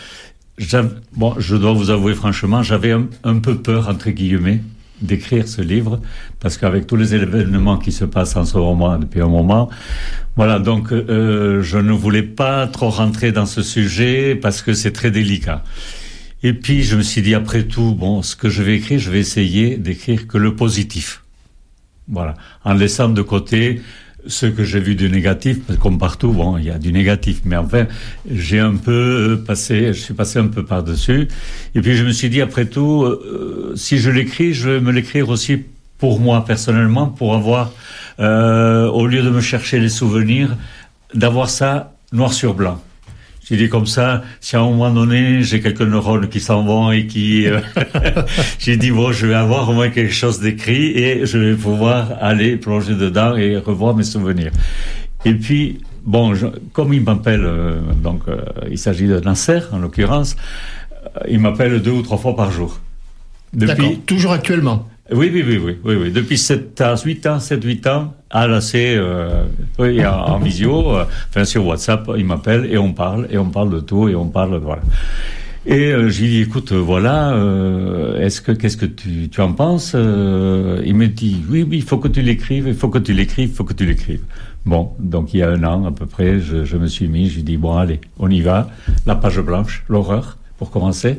Bon, je dois vous avouer franchement, j'avais un, un peu peur, entre guillemets, d'écrire ce livre parce qu'avec tous les événements qui se passent en ce moment depuis un moment, voilà, donc euh, je ne voulais pas trop rentrer dans ce sujet parce que c'est très délicat. Et puis, je me suis dit, après tout, bon, ce que je vais écrire, je vais essayer d'écrire que le positif. Voilà. En laissant de côté ce que j'ai vu du négatif, parce que comme partout, bon, il y a du négatif, mais enfin, j'ai un peu passé, je suis passé un peu par-dessus. Et puis, je me suis dit, après tout, euh, si je l'écris, je vais me l'écrire aussi pour moi, personnellement, pour avoir, euh, au lieu de me chercher les souvenirs, d'avoir ça noir sur blanc. J'ai dit comme ça, si à un moment donné, j'ai quelques neurones qui s'en vont et qui... Euh, j'ai dit, bon, je vais avoir au moins quelque chose d'écrit et je vais pouvoir aller plonger dedans et revoir mes souvenirs. Et puis, bon, je, comme il m'appelle, euh, donc euh, il s'agit de Nasser, en l'occurrence, euh, il m'appelle deux ou trois fois par jour. Depuis... D'accord, toujours actuellement. Oui, oui, oui, oui, oui, oui. Depuis sept à huit ans, sept huit ans, à la c'est, euh, oui, en, en visio, euh, enfin sur WhatsApp, il m'appelle et on parle, et on parle de tout, et on parle, voilà. Et euh, j'ai dit, écoute, voilà, euh, est-ce que, qu'est-ce que tu, tu en penses euh, Il me dit, oui, oui, il faut que tu l'écrives, il faut que tu l'écrives, il faut que tu l'écrives. Bon, donc il y a un an à peu près, je, je me suis mis, j'ai dit, bon, allez, on y va, la page blanche, l'horreur. Pour commencer.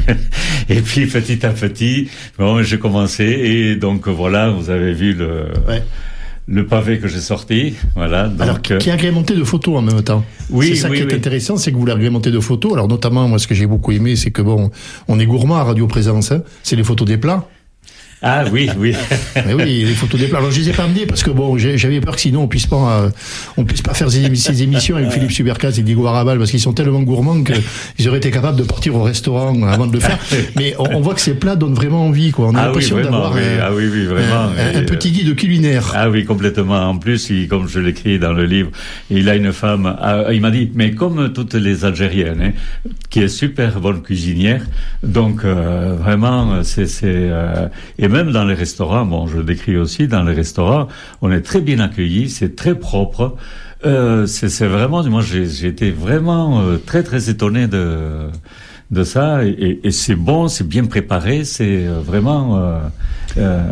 Et puis, petit à petit, bon, j'ai commencé. Et donc, voilà, vous avez vu le, ouais. le pavé que j'ai sorti. Voilà. Donc, alors, qui est agrémenté de photos en même temps. Oui, c'est ça oui, qui est oui. intéressant, c'est que vous l'agrémentez de photos. Alors, notamment, moi, ce que j'ai beaucoup aimé, c'est que, bon, on est gourmand à Radio Présence, hein. C'est les photos des plats. Ah oui, oui. Mais oui, les photos des plats. Alors, je les ai pas amenées parce que bon, j'avais peur que sinon on puisse pas, euh, on puisse pas faire ces, ces émissions avec Philippe Subercaz et Diego Arabal parce qu'ils sont tellement gourmands qu'ils auraient été capables de partir au restaurant avant de le faire. Mais on, on voit que ces plats donnent vraiment envie, quoi. On a ah l'impression oui, d'avoir oui. un, ah oui, oui, vraiment. un, un petit guide culinaire. Ah oui, complètement. En plus, il, comme je l'écris dans le livre, il a une femme, ah, il m'a dit, mais comme toutes les Algériennes, hein, qui est super bonne cuisinière, donc euh, vraiment, c'est, c'est euh, et même dans les restaurants. Bon, je le décris aussi dans les restaurants. On est très bien accueillis, c'est très propre. Euh, c'est, c'est vraiment, moi, j'ai, j'ai été vraiment euh, très très étonné de de ça. Et, et c'est bon, c'est bien préparé, c'est vraiment euh, euh,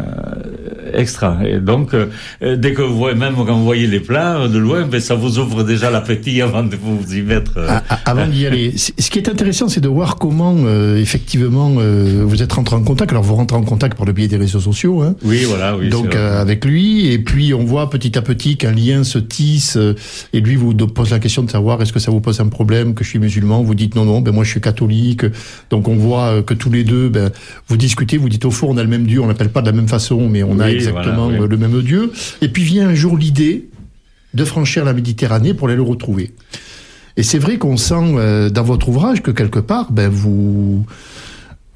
extra. Et donc, euh, dès que vous voyez, même quand vous voyez les plats de loin, ben ça vous ouvre déjà l'appétit avant de vous y mettre. Euh, ah, avant d'y aller. Ce qui est intéressant, c'est de voir comment euh, effectivement euh, vous êtes rentré en contact. Alors vous rentrez en contact par le biais des réseaux sociaux. Hein. Oui, voilà, oui. Donc euh, avec lui, et puis on voit petit à petit qu'un lien se tisse. Euh, et lui vous pose la question de savoir est-ce que ça vous pose un problème que je suis musulman. Vous dites non, non, ben moi je suis catholique. Donc on voit que tous les deux, ben vous discutez, vous dites au fond on a le même Dieu, on l'appelle pas de la même façon, mais on oui, a exactement voilà, oui. le même Dieu. Et puis vient un jour l'idée de franchir la Méditerranée pour aller le retrouver. Et c'est vrai qu'on sent euh, dans votre ouvrage que quelque part, ben vous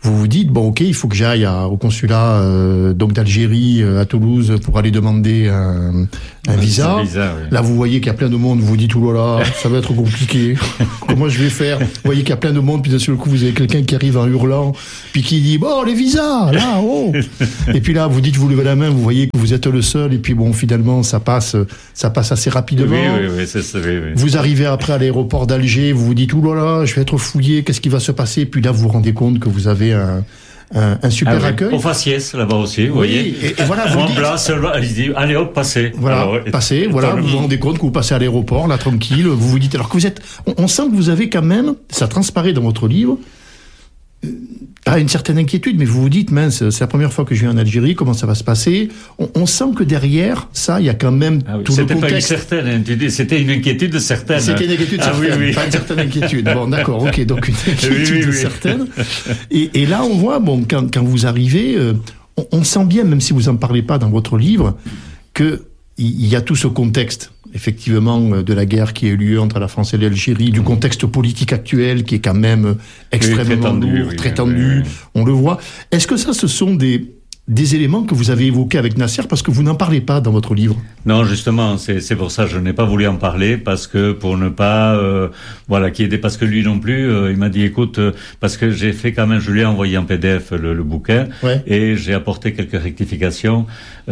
vous vous dites, bon, ok, il faut que j'aille à, au consulat euh, donc d'Algérie euh, à Toulouse pour aller demander un, un visa. visa oui. Là, vous voyez qu'il y a plein de monde, vous vous dites, oh là là, ça va être compliqué. Comment je vais faire? Vous voyez qu'il y a plein de monde, puis d'un seul coup, vous avez quelqu'un qui arrive en hurlant, puis qui dit, bon, les visas, là, oh. Et puis là, vous dites, vous levez la main, vous voyez que vous êtes le seul, et puis bon, finalement, ça passe, ça passe assez rapidement. Oui, oui, oui, c'est ça, oui, oui. Vous arrivez après à l'aéroport d'Alger, vous vous dites, oh là là, je vais être fouillé, qu'est-ce qui va se passer? Puis là, vous vous rendez compte que vous avez un, un, un super ah oui, accueil. Au faciès, là-bas aussi, vous oui, voyez. Et, et voilà, vous en dites, place, il dit, allez hop, passez. Voilà, alors, ouais. passez, voilà, vous vous rendez compte que vous passez à l'aéroport, là, tranquille, vous vous dites, alors que vous êtes, on, on sent que vous avez quand même, ça transparaît dans votre livre, euh, ah, une certaine inquiétude, mais vous vous dites, mince, c'est la première fois que je viens en Algérie, comment ça va se passer? On, on sent que derrière ça, il y a quand même ah oui, tout le contexte. C'était pas une certaine, hein, tu dis, c'était une inquiétude certaine. C'était une inquiétude ah, certaine, oui, oui. pas une certaine inquiétude. Bon, d'accord, ok, donc une inquiétude oui, oui, oui. certaine. Et, et là, on voit, bon, quand, quand vous arrivez, euh, on, on sent bien, même si vous en parlez pas dans votre livre, que il y a tout ce contexte, effectivement, de la guerre qui a eu lieu entre la France et l'Algérie, du contexte politique actuel qui est quand même extrêmement oui, très tendu, lourd, oui, très oui, tendu, oui, oui. On le voit. Est-ce que ça, ce sont des, des éléments que vous avez évoqués avec Nasser, parce que vous n'en parlez pas dans votre livre? Non, justement, c'est, c'est pour ça que je n'ai pas voulu en parler, parce que pour ne pas, euh, voilà, qui était, parce que lui non plus, euh, il m'a dit, écoute, euh, parce que j'ai fait quand même, je lui ai envoyé en P D F le, le bouquin, ouais. Et j'ai apporté quelques rectifications,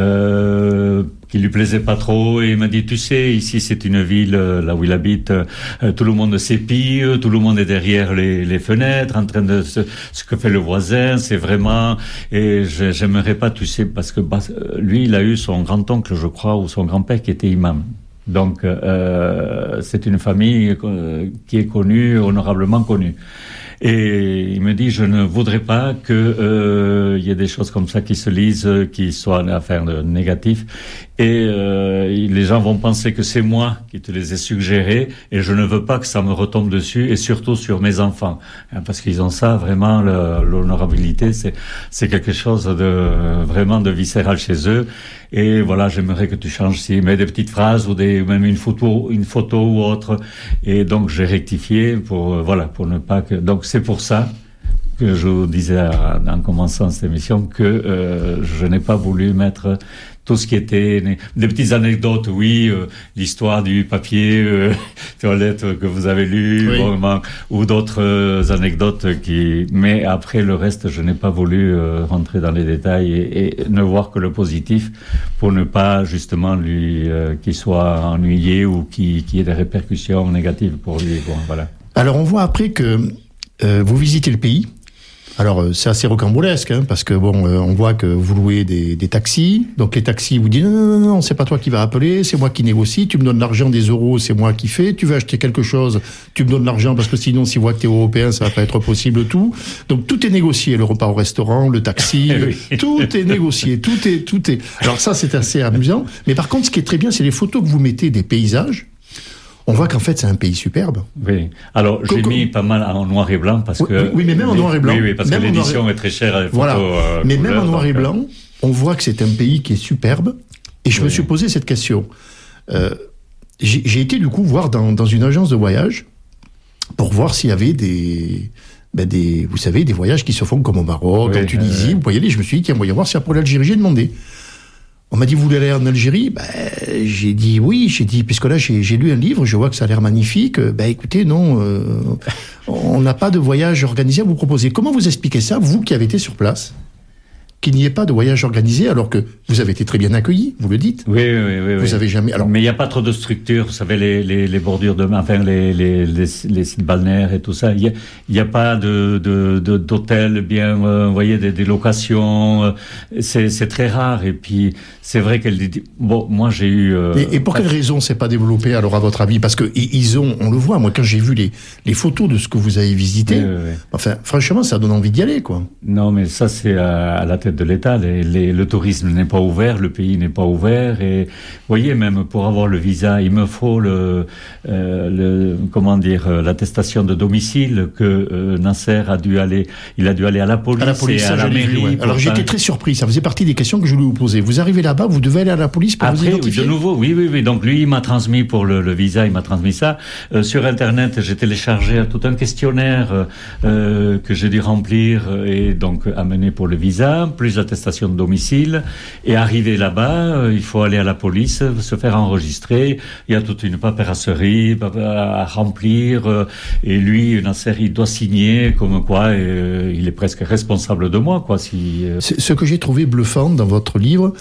euh, qui lui plaisait pas trop, et il m'a dit, tu sais, ici c'est une ville, euh, là où il habite, euh, tout le monde s'épie, tout le monde est derrière les, les fenêtres, en train de, ce, ce que fait le voisin, c'est vraiment, et je, j'aimerais pas, tu sais, parce que bah, lui, il a eu son grand-oncle, je crois, ou son grand-père qui était imam. Donc, euh, c'est une famille euh, qui est connue, honorablement connue. Et il me dit, je ne voudrais pas que euh, il y ait des choses comme ça qui se lisent, qui soient affaires de négatif. Et euh, les gens vont penser que c'est moi qui te les ai suggérés, et je ne veux pas que ça me retombe dessus, et surtout sur mes enfants, parce qu'ils ont ça vraiment, le, l'honorabilité, c'est c'est quelque chose de vraiment de viscéral chez eux. Et voilà, j'aimerais que tu changes si, mais des petites phrases ou des même une photo, une photo ou autre. Et donc j'ai rectifié pour euh, voilà pour ne pas que donc c'est pour ça que je vous disais à, en commençant cette émission que euh, je n'ai pas voulu mettre tout ce qui était des petites anecdotes, oui, euh, l'histoire du papier euh, toilette que vous avez lu, oui. Bon, ou d'autres euh, anecdotes qui. Mais après le reste, je n'ai pas voulu euh, rentrer dans les détails et, et ne voir que le positif pour ne pas justement lui euh, qu'il soit ennuyé ou qu'il, qu'il y ait des répercussions négatives pour lui. Bon, voilà. Alors on voit après que euh, vous visitez le pays. Alors c'est assez rocambolesque, hein, parce que bon, euh, on voit que vous louez des, des taxis, donc les taxis vous disent non, non, non, non, c'est pas toi qui vas appeler, c'est moi qui négocie, tu me donnes l'argent des euros, c'est moi qui fais, tu veux acheter quelque chose, tu me donnes l'argent, parce que sinon, si voit que t'es européen, ça va pas être possible, tout. Donc tout est négocié, le repas au restaurant, le taxi, oui. Tout est négocié, tout est, tout est. Alors ça, c'est assez amusant, mais par contre, ce qui est très bien, c'est les photos que vous mettez des paysages. On voit qu'en fait, c'est un pays superbe. Oui. Alors, j'ai mis pas mal en noir et blanc parce que... Oui, oui mais même en noir et blanc. Oui, oui parce que l'édition est très chère. À voilà. Photos, euh, mais couleur, même en noir donc, et blanc, on voit que c'est un pays qui est superbe. Et je oui. me suis posé cette question. Euh, j'ai, j'ai été du coup voir dans, dans une agence de voyage pour voir s'il y avait des... Ben des, vous savez, des voyages qui se font comme au Maroc, oui, en Tunisie. Euh, vous voyez, je me suis dit, tiens, on va y voir s'il y a pour l'Algérie. J'ai demandé. On m'a dit, vous voulez aller en Algérie? Ben, j'ai dit oui, j'ai dit, puisque là, j'ai, j'ai lu un livre, je vois que ça a l'air magnifique. Ben, écoutez, non, euh, on n'a pas de voyage organisé à vous proposer. Comment vous expliquez ça, vous qui avez été sur place? Qu'il n'y ait pas de voyage organisé, alors que vous avez été très bien accueillis, vous le dites. Oui, oui, oui. Vous oui. avez jamais. Alors, mais il n'y a pas trop de structures, vous savez, les, les, les bordures de, enfin, les, les, les, les sites balnéaires et tout ça. Il n'y a, il y a pas de, de, de, d'hôtels bien, euh, vous voyez, des, des locations. Euh, c'est, c'est très rare. Et puis, c'est vrai qu'elle dit, bon, moi, j'ai eu. Euh, et, et pour quelle raison c'est pas développé, alors, à votre avis? Parce que ils ont, on le voit, moi, quand j'ai vu les, les photos de ce que vous avez visité, oui, oui, oui. Enfin, franchement, ça donne envie d'y aller, quoi. Non, mais ça, c'est à, à la télé. fait de l'État. Les, les, le tourisme n'est pas ouvert, le pays n'est pas ouvert. Et vous voyez, même pour avoir le visa, il me faut le, euh, le comment dire, l'attestation de domicile que euh, Nasser a dû aller. Il a dû aller à la police, à la police et à la mairie. Vu, ouais. Alors j'étais très surpris. Ça faisait partie des questions que je voulais vous poser. Vous arrivez là-bas, vous devez aller à la police pour Après, vous identifier. Oui, de nouveau, oui, oui, oui. Donc lui, il m'a transmis pour le, le visa, il m'a transmis ça. Euh, sur Internet, j'ai téléchargé tout un questionnaire euh, que j'ai dû remplir et donc amener pour le visa, plus l'attestation de domicile. Et arrivé là-bas, euh, il faut aller à la police, se faire enregistrer. Il y a toute une paperasserie à remplir. Euh, et lui, Nasser, il doit signer comme quoi euh, il est presque responsable de moi, quoi. Si, euh... Ce que j'ai trouvé bluffant dans votre livre,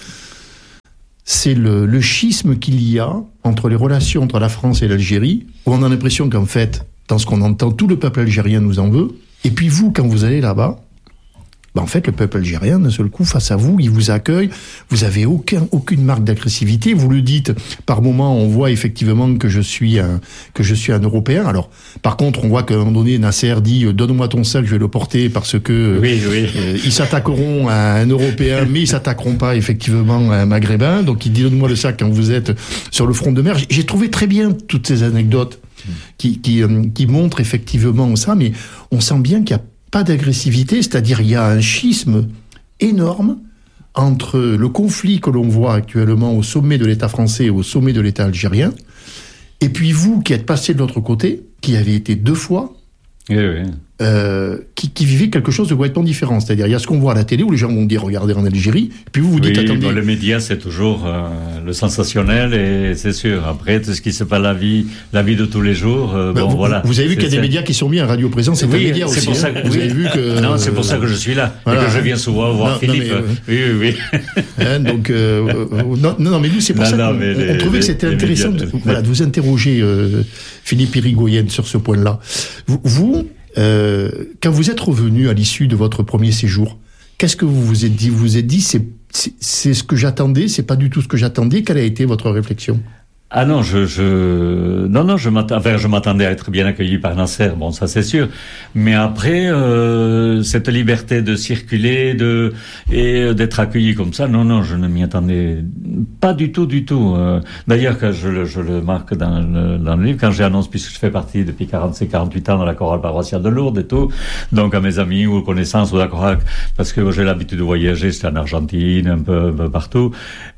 c'est le, le schisme qu'il y a entre les relations entre la France et l'Algérie, où on a l'impression qu'en fait, dans ce qu'on entend, tout le peuple algérien nous en veut. Et puis vous, quand vous allez là-bas, ben en fait, le peuple algérien, d'un seul coup, face à vous, il vous accueille. Vous avez aucun, aucune marque d'agressivité. Vous le dites, par moments, on voit effectivement que je suis un, que je suis un Européen. Alors, par contre, on voit qu'à un moment donné, Nasser dit, donne-moi ton sac, je vais le porter parce que, oui, oui. Euh, ils s'attaqueront à un Européen, mais ils s'attaqueront pas, effectivement, à un Maghrébin. Donc, il dit, donne-moi le sac quand vous êtes sur le front de mer. J'ai trouvé très bien toutes ces anecdotes qui, qui, euh, qui montrent effectivement ça, mais on sent bien qu'il y a pas d'agressivité, c'est-à-dire il y a un schisme énorme entre le conflit que l'on voit actuellement au sommet de l'État français et au sommet de l'État algérien, et puis vous qui êtes passé de l'autre côté, qui avez été deux fois, oui, oui. Euh, qui, qui vivait quelque chose de complètement différent. C'est-à-dire, il y a ce qu'on voit à la télé où les gens vont dire, regardez en Algérie, et puis vous vous dites, oui, attendez. Bon, le média, c'est toujours euh, le sensationnel, et c'est sûr. Après, tout ce qui se passe la vie, la vie de tous les jours, euh, ben, bon, vous, voilà. Vous avez vu qu'il y a des médias qui sont mis à Radio Présence, c'est oui, un média c'est aussi. Pour hein. ça que, vous oui. avez vu que. Non, c'est pour ça que je suis là, voilà. Et que je viens souvent voir non, Philippe. Non, mais, euh, oui, oui, oui. Hein, donc, euh, non, non, mais nous, c'est pour non, ça qu'on on, on trouvait que c'était intéressant de, voilà, de vous interroger, euh, Philippe Irigoyen, sur ce point-là. Vous, vous Euh, quand vous êtes revenu à l'issue de votre premier séjour, qu'est-ce que vous vous êtes dit? Vous vous êtes dit, c'est, c'est, c'est ce que j'attendais, c'est pas du tout ce que j'attendais. Quelle a été votre réflexion? Ah non, je, je, non, non, je m'attendais, enfin, je m'attendais à être bien accueilli par Nasser, bon, ça c'est sûr. Mais après, euh, cette liberté de circuler, de, et d'être accueilli comme ça, non, non, je ne m'y attendais pas du tout, du tout. Euh, d'ailleurs, quand je le, je le marque dans le, dans le livre, quand j'annonce, puisque je fais partie depuis quarante-sept, quarante-huit ans dans la chorale paroissiale de Lourdes et tout, donc à mes amis ou connaissances ou la chorale, parce que j'ai l'habitude de voyager, j'étais en Argentine, un peu, un peu partout,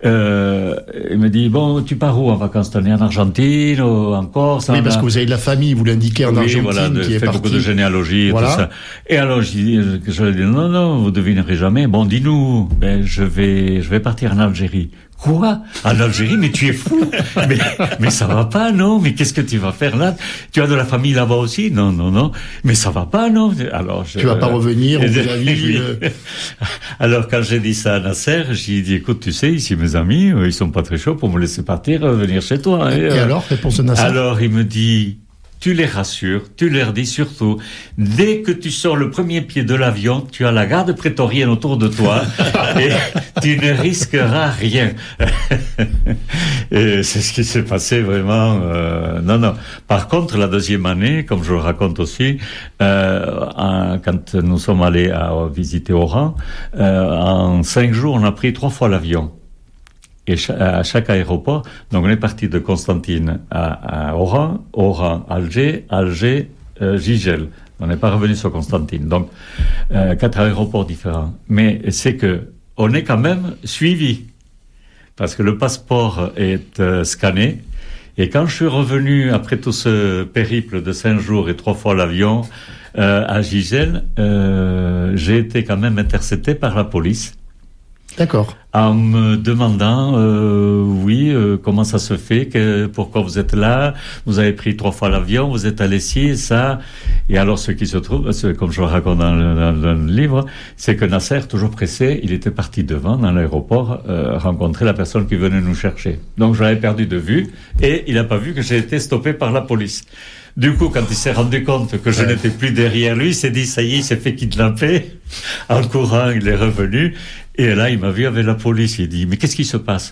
euh, il me dit, bon, tu pars où en vacances? On est en Argentine, en Corse. Oui, parce a... que vous avez de la famille, vous l'indiquez en oui, Argentine, voilà, de, qui est fait partie. beaucoup de généalogie et voilà. tout ça. Et alors, je dis, je lui dis, non, non, vous devinerez jamais. Bon, dis-nous, ben, je vais, je vais partir en Algérie. Quoi? En Algérie? Mais tu es fou! mais, mais ça va pas, non? Mais qu'est-ce que tu vas faire là? Tu as de la famille là-bas aussi? Non, non, non. Mais ça va pas, non? Alors, je, tu vas pas revenir, on vous a dit, euh... Alors, quand j'ai dit ça à Nasser, j'ai dit, écoute, tu sais, ici, mes amis, ils sont pas très chauds pour me laisser partir, venir chez toi. Et, et euh... alors, réponse de Nasser? Alors, il me dit, tu les rassures, tu leur dis surtout, dès que tu sors le premier pied de l'avion, tu as la garde prétorienne autour de toi et tu ne risqueras rien. Et c'est ce qui s'est passé vraiment. Euh, non, non. Par contre, la deuxième année, comme je le raconte aussi, euh, en, quand nous sommes allés à, à visiter Oran, euh, en cinq jours, on a pris trois fois l'avion. Et à chaque aéroport, donc on est parti de Constantine à, à Oran, Oran, Alger, Alger, euh, Gigel. On n'est pas revenu sur Constantine. Donc, euh, quatre aéroports différents. Mais c'est que on est quand même suivi. Parce que le passeport est euh, scanné. Et quand je suis revenu, après tout ce périple de cinq jours et trois fois l'avion, euh, à Gigel, euh, j'ai été quand même intercepté par la police. D'accord. En me demandant, euh, oui, euh, comment ça se fait, que, pourquoi vous êtes là, vous avez pris trois fois l'avion, vous êtes allé ci et ça. Et alors, ce qui se trouve, comme je le raconte dans le, dans le livre, c'est que Nasser, toujours pressé, il était parti devant, dans l'aéroport, euh, rencontrer la personne qui venait nous chercher. Donc, je l'avais perdu de vue et il n'a pas vu que j'ai été stoppé par la police. Du coup, quand il s'est rendu compte que je ouais. n'étais plus derrière lui, il s'est dit, ça y est, il s'est fait kidnapper. En courant, il est revenu. Et là, il m'a vu avec la police. Il dit, mais qu'est-ce qui se passe?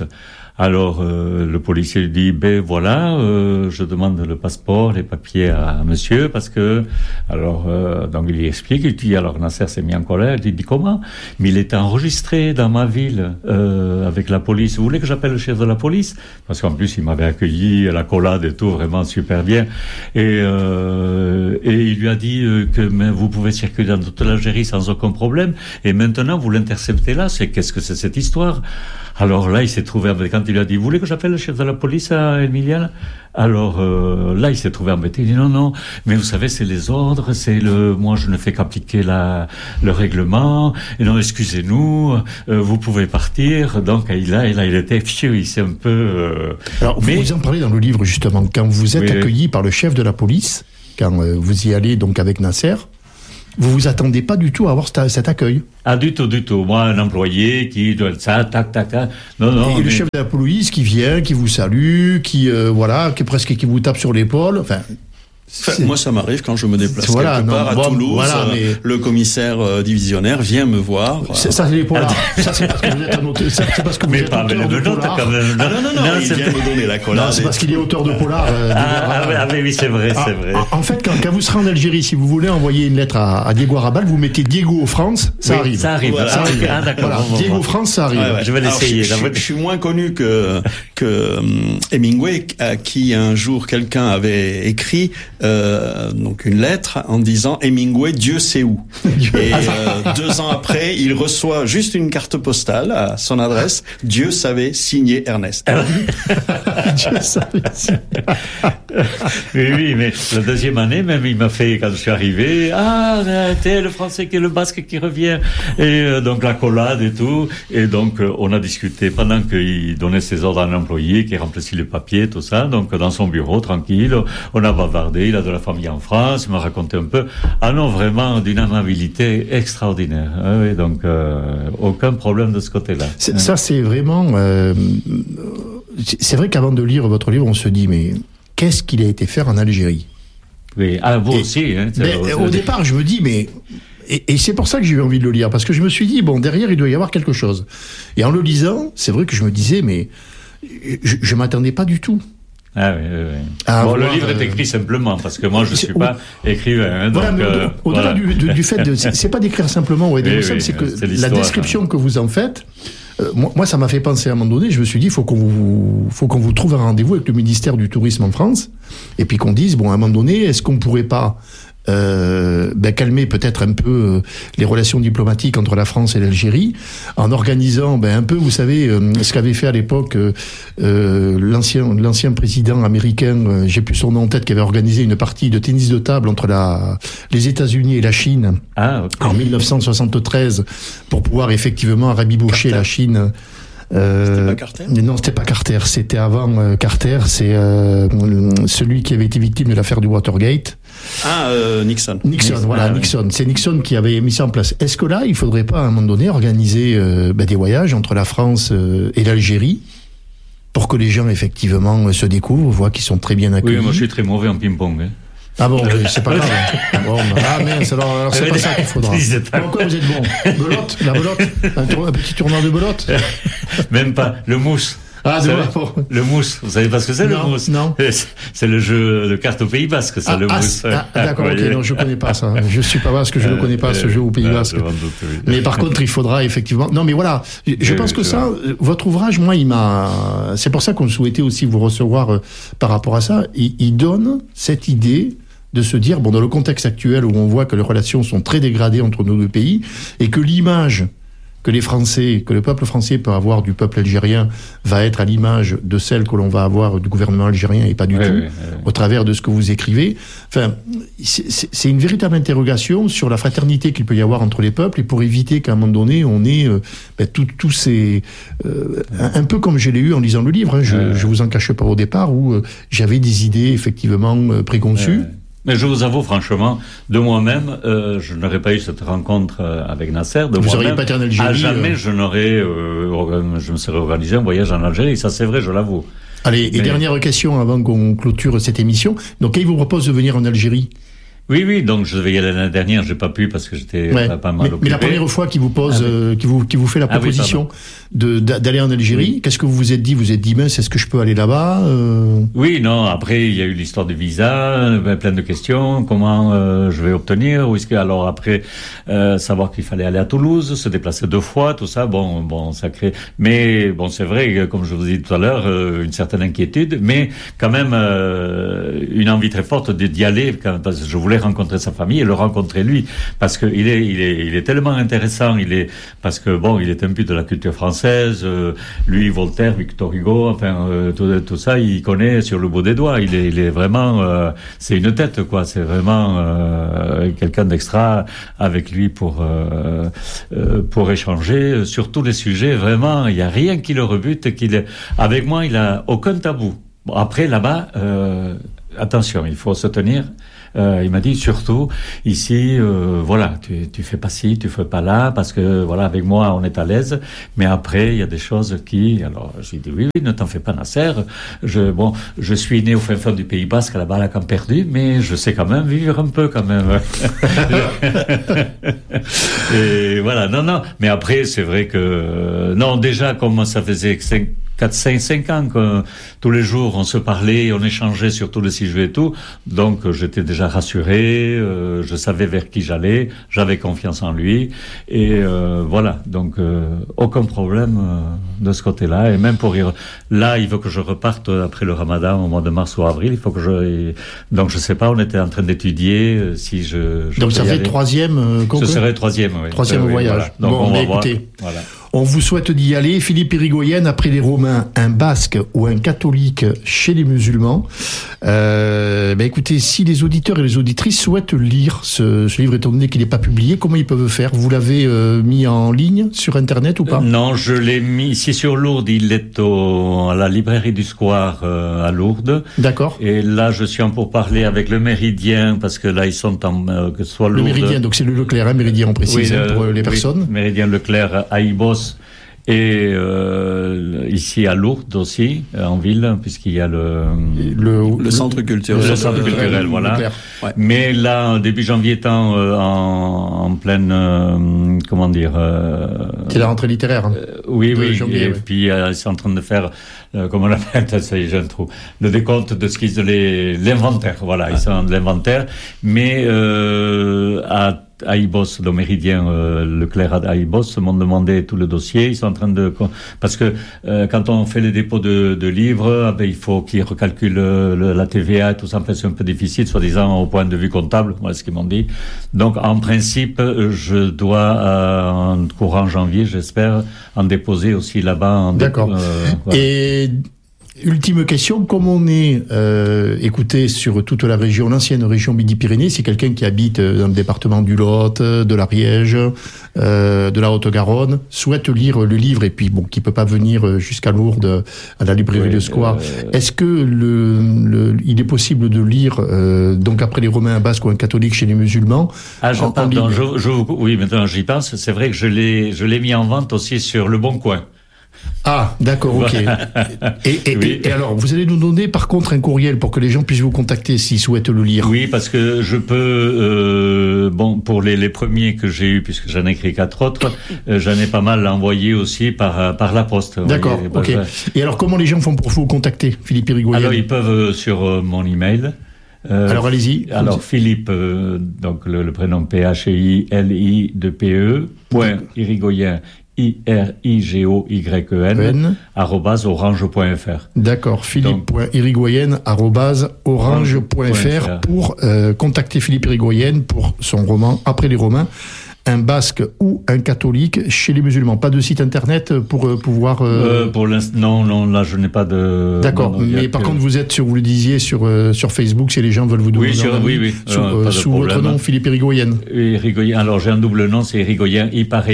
Alors euh, le policier lui dit ben voilà, euh, je demande le passeport, les papiers à, à monsieur parce que alors euh, donc il lui explique, il dit alors Nasser s'est mis en colère, il dit comment? Mais il était enregistré dans ma ville euh, avec la police. Vous voulez que j'appelle le chef de la police? Parce qu'en plus il m'avait accueilli, la collade et tout, vraiment super bien. Et euh, et il lui a dit euh, que mais vous pouvez circuler dans toute l'Algérie sans aucun problème. Et maintenant vous l'interceptez là. C'est qu'est-ce que c'est cette histoire? Alors là, il s'est trouvé avec, quand il lui a dit, vous voulez que j'appelle le chef de la police à Emiliana? Alors euh, là, il s'est trouvé embêté. Il dit non, non, mais vous savez, c'est les ordres, c'est le, moi, je ne fais qu'appliquer la, le règlement. Et non, excusez-nous, euh, vous pouvez partir. Donc il a, il a, il était fiu, il s'est un peu. Euh... Alors mais... vous en parlez dans le livre justement quand vous êtes oui, accueilli par le chef de la police, quand euh, vous y allez donc avec Nasser. Vous vous attendez pas du tout à avoir cet accueil? Ah, du tout, du tout. Moi, un employé qui doit ça, tac, tac, tac. Non, non. Et mais... le chef de la police qui vient, qui vous salue, qui, euh, voilà, qui presque qui vous tape sur l'épaule. Enfin. Enfin, moi, ça m'arrive quand je me déplace voilà, quelque non, part à bon, Toulouse. Voilà, mais... euh, le commissaire euh, divisionnaire vient me voir. C'est, ça, c'est les polars. ça, c'est parce que vous êtes un auteur. C'est parce que vous mais êtes pas auteur de polar. Quand même. Ah non, non, non, non il vient me donner la collade. Non, c'est parce qu'il est auteur de polar. Euh, ah, ah, oui, oui, c'est vrai, ah, c'est vrai. En fait, quand, quand vous serez en Algérie, si vous voulez envoyer une lettre à, à Diego Arabal, vous mettez Diego France, ça oui, arrive. Ça arrive. Voilà, ça arrive. Ah, d'accord. Voilà, bon, Diego bon. France, ça arrive. Ouais, ouais. Je vais l'essayer. Alors, je, je, je suis moins connu que que um, Hemingway, à qui un jour quelqu'un avait écrit euh, donc une lettre en disant Hemingway, Dieu sait où. Et euh, deux ans après, il reçoit juste une carte postale à son adresse. Dieu savait, signé Ernest. Dieu savait signé. Oui, oui, mais la deuxième année, même, il m'a fait, quand je suis arrivé, ah, t'es le français qui est le basque qui revient. Et euh, donc la collade et tout. Et donc, euh, on a discuté pendant qu'il donnait ses ordres à un employé qui remplissait les papiers, tout ça. Donc, dans son bureau, tranquille, on a bavardé. Il a de la famille en France, il m'a raconté un peu. Ah non, vraiment d'une amabilité extraordinaire. Ah oui, donc euh, aucun problème de ce côté-là. C'est, ça, c'est vraiment. Euh, c'est vrai qu'avant de lire votre livre, on se dit mais qu'est-ce qu'il a été faire en Algérie? Oui, ah vous et, aussi. Hein, mais, aussi. Au départ, je me dis mais. Et, et c'est pour ça que j'ai eu envie de le lire, parce que je me suis dit, bon, derrière, il doit y avoir quelque chose. Et en le lisant, c'est vrai que je me disais, mais je ne m'attendais pas du tout. Ah oui, oui, oui. Ah, bon, le livre est écrit simplement, parce que moi, je ne suis pas écrivain. Hein, voilà, donc, mais euh, au-delà voilà. du, du, du fait de... C'est pas d'écrire simplement, ouais, oui, oui, oui, c'est que c'est la description hein. que vous en faites, euh, moi, moi, ça m'a fait penser à un moment donné, je me suis dit, il faut qu'on vous, faut qu'on vous trouve un rendez-vous avec le ministère du Tourisme en France, et puis qu'on dise, bon, à un moment donné, est-ce qu'on pourrait pas... Euh, ben calmer peut-être un peu euh, les relations diplomatiques entre la France et l'Algérie en organisant ben un peu, vous savez, euh, ce qu'avait fait à l'époque euh, euh, l'ancien l'ancien président américain, euh, j'ai plus son nom en tête, qui avait organisé une partie de tennis de table entre la les États-Unis et la Chine ah, okay. en dix-neuf cent soixante-treize pour pouvoir effectivement rabibocher Carter. la Chine. Euh, c'était pas Carter ? Non, c'était pas Carter. C'était avant euh, Carter. C'est euh, celui qui avait été victime de l'affaire du Watergate. Ah, euh, Nixon. Nixon, Nixon voilà, ah, Nixon. Oui. C'est Nixon qui avait mis ça en place. Est-ce que là, il faudrait pas à un moment donné organiser euh, ben, des voyages entre la France euh, et l'Algérie pour que les gens effectivement se découvrent, voient qu'ils sont très bien accueillis? Oui, moi je suis très mauvais en ping-pong. Hein. Ah bon, c'est pas grave. Bon, ah mince, alors, alors c'est pas ça qu'il faudra. Pourquoi vous êtes bon? Belote, la belote, un, tour, un petit tournoi de belote. Même pas, le mousse. Ah, de le mousse, vous savez pas ce que c'est non, le mousse? Non. C'est le jeu de cartes au Pays Basque, ça, ah, le ah, mousse. Ah, d'accord, ok, non, je connais pas ça. Je suis pas basque, je ne connais pas ce jeu au Pays Basque. Mais par contre, il faudra effectivement. Non, mais voilà, je pense que ça, votre ouvrage, moi, il m'a. C'est pour ça qu'on souhaitait aussi vous recevoir par rapport à ça. Il, il donne cette idée de se dire, bon, dans le contexte actuel où on voit que les relations sont très dégradées entre nos deux pays et que l'image que les Français, que le peuple français peut avoir du peuple algérien va être à l'image de celle que l'on va avoir du gouvernement algérien et pas du oui, tout, oui, oui. au travers de ce que vous écrivez. Enfin, c'est, c'est une véritable interrogation sur la fraternité qu'il peut y avoir entre les peuples et pour éviter qu'à un moment donné, on ait euh, ben, tous ces... Euh, un, un peu comme je l'ai eu en lisant le livre, hein, je, euh... je vous en cache pas au départ, où euh, j'avais des idées effectivement euh, préconçues. Euh... Mais je vous avoue franchement, de moi-même, euh, je n'aurais pas eu cette rencontre avec Nasser. De vous moi-même, n'auriez pas été en Algérie. À jamais, euh... je n'aurais, euh, je me serais organisé un voyage en Algérie. Ça, c'est vrai, je l'avoue. Allez, Mais... et dernière question avant qu'on clôture cette émission. Donc, il vous propose de venir en Algérie? Oui, oui, donc je devais y aller l'année dernière, j'ai pas pu parce que j'étais ouais. pas, pas mal mais, occupé. Mais la première fois qu'il vous pose, ah, oui. euh, qu'il vous, qu'il vous fait la proposition ah, oui, de, d'aller en Algérie, oui. Qu'est-ce que vous vous êtes dit? Vous vous êtes dit, mince, est-ce que je peux aller là-bas euh... Oui, non, après, il y a eu l'histoire du visa, ben, plein de questions, comment euh, je vais obtenir, où est-ce que, alors après, euh, savoir qu'il fallait aller à Toulouse, se déplacer deux fois, tout ça, bon, bon, ça crée, mais bon, c'est vrai, comme je vous ai dit tout à l'heure, euh, une certaine inquiétude, mais quand même, euh, une envie très forte d'y aller, parce que je voulais rencontrer sa famille et le rencontrer lui, parce que il est, il est, il est tellement intéressant, il est, parce que bon, il est imbu de la culture française, euh, lui, Voltaire, Victor Hugo, enfin, euh, tout, tout ça, il connaît sur le bout des doigts, il est, il est vraiment, euh, c'est une tête, quoi, c'est vraiment euh, quelqu'un d'extra avec lui pour, euh, euh, pour échanger sur tous les sujets, vraiment, il y a rien qui le rebute, qu'il est, avec moi, il a aucun tabou. Bon, après, là-bas, euh, attention, il faut se tenir. Euh, il m'a dit surtout ici, euh, voilà, tu, tu fais pas ci, tu fais pas là, parce que voilà, avec moi, on est à l'aise. Mais après, il y a des choses qui, alors, j'ai dit oui, oui, ne t'en fais pas, Nasser. Je, bon, je suis né au fin fond du Pays Basque, là-bas, à la Camp Perdu, mais je sais quand même vivre un peu, quand même. Et voilà, non, non. Mais après, c'est vrai que, non, déjà, comme ça faisait cinq quatre, cinq, cinq ans que tous les jours on se parlait, on échangeait sur tous les sujets et tout, donc j'étais déjà rassuré, euh, je savais vers qui j'allais, j'avais confiance en lui, et euh, voilà, donc euh, aucun problème euh, de ce côté-là, et même pour y re... là, il faut que je reparte après le Ramadan au mois de mars ou avril, il faut que je, donc je sais pas, on était en train d'étudier euh, si je, je donc ça fait troisième euh, ce serait troisième, oui. Troisième euh, oui, voyage. Voilà. Donc bon, on va écoutez. Voir. Voilà. On vous souhaite d'y aller. Philippe Irigoyen, après les Romains, un basque ou un catholique chez les musulmans. Euh, ben écoutez, si les auditeurs et les auditrices souhaitent lire ce, ce livre, étant donné qu'il n'est pas publié, comment ils peuvent faire? Vous l'avez euh, mis en ligne sur Internet ou pas? euh, Non, je l'ai mis ici sur Lourdes. Il est au, à la librairie du Square euh, à Lourdes. D'accord. Et là, je suis en pourparlers avec le Méridien, parce que là, ils sont en, euh, que ce soit Lourdes. Le Méridien, donc c'est le Leclerc, hein, Méridien, on précise, oui, hein, pour euh, les personnes. Oui, Méridien Leclerc à Ibos. Et euh, ici à Lourdes aussi, en ville, puisqu'il y a le le, le, le centre culturel, le centre culturel, voilà. Ouais. Mais là, début janvier, étant euh, en, en pleine, euh, comment dire, euh, c'est la rentrée littéraire. Hein, euh, oui, oui. Janvier, et ouais. puis euh, ils sont en train de faire, euh, comment on appelle ça, j'ai un trou, le décompte de ce qu'ils, les, l'inventaire. Voilà, ouais. Ils sont de l'inventaire, mais euh, à à Ibos, le Méridien euh, Leclerc à Ibos, m'ont demandé tout le dossier. Ils sont en train de... Parce que euh, quand on fait les dépôts de, de livres, ah ben, il faut qu'ils recalculent le, la T V A et tout ça. En fait, c'est un peu difficile, soi-disant, au point de vue comptable. Voilà ce qu'ils m'ont dit. Donc, en principe, je dois, euh, en courant janvier, j'espère, en déposer aussi là-bas. En D'accord. Dé... Euh, voilà. Et... Ultime question, comme on est euh, écouté sur toute la région, l'ancienne région Midi-Pyrénées, c'est quelqu'un qui habite dans le département du Lot, de l'Ariège, euh, de la Haute-Garonne, souhaite lire le livre et puis bon, qui peut pas venir jusqu'à Lourdes à la librairie oui, de Square. Euh... Est-ce que le, le, il est possible de lire euh, donc après les Romains, un basque ou un catholique chez les musulmans? Ah, je, en, pardon, en je, je, oui, maintenant j'y pense. C'est vrai que je l'ai, je l'ai mis en vente aussi sur Le Bon Coin. Ah, d'accord, ok. et, et, oui. et, et alors, vous allez nous donner par contre un courriel pour que les gens puissent vous contacter s'ils souhaitent le lire. Oui, parce que je peux, euh, bon, pour les, les premiers que j'ai eus, puisque j'en ai écrit quatre autres, euh, j'en ai pas mal envoyé aussi par, par la poste. D'accord, voyez, ok. Je... Et alors, comment les gens font pour vous contacter, Philippe Irigoyen? Alors, ils peuvent euh, sur euh, mon email. Euh, alors, allez-y. Alors, Philippe, euh, donc le, le prénom P H I L I de P E, point Irigoyen, I R I G O Y E N, arrobase orange point f r. D'accord, philippe.irigoyen, arrobase orange point f r pour euh, contacter Philippe Irigoyen pour son roman Après les Romains, un basque ou un catholique chez les musulmans. Pas de site internet pour euh, pouvoir... Euh... Euh, pour l'instant, non, non, là je n'ai pas de... D'accord, non, non, mais par que... contre vous êtes, sur, vous le disiez, sur, euh, sur Facebook, si les gens veulent vous donner... Oui, sur, oui, oui. Sous, euh, sous votre nom, Philippe Irigoyen. Irigoyen. Alors j'ai un double nom, c'est Irigoyen Iparea.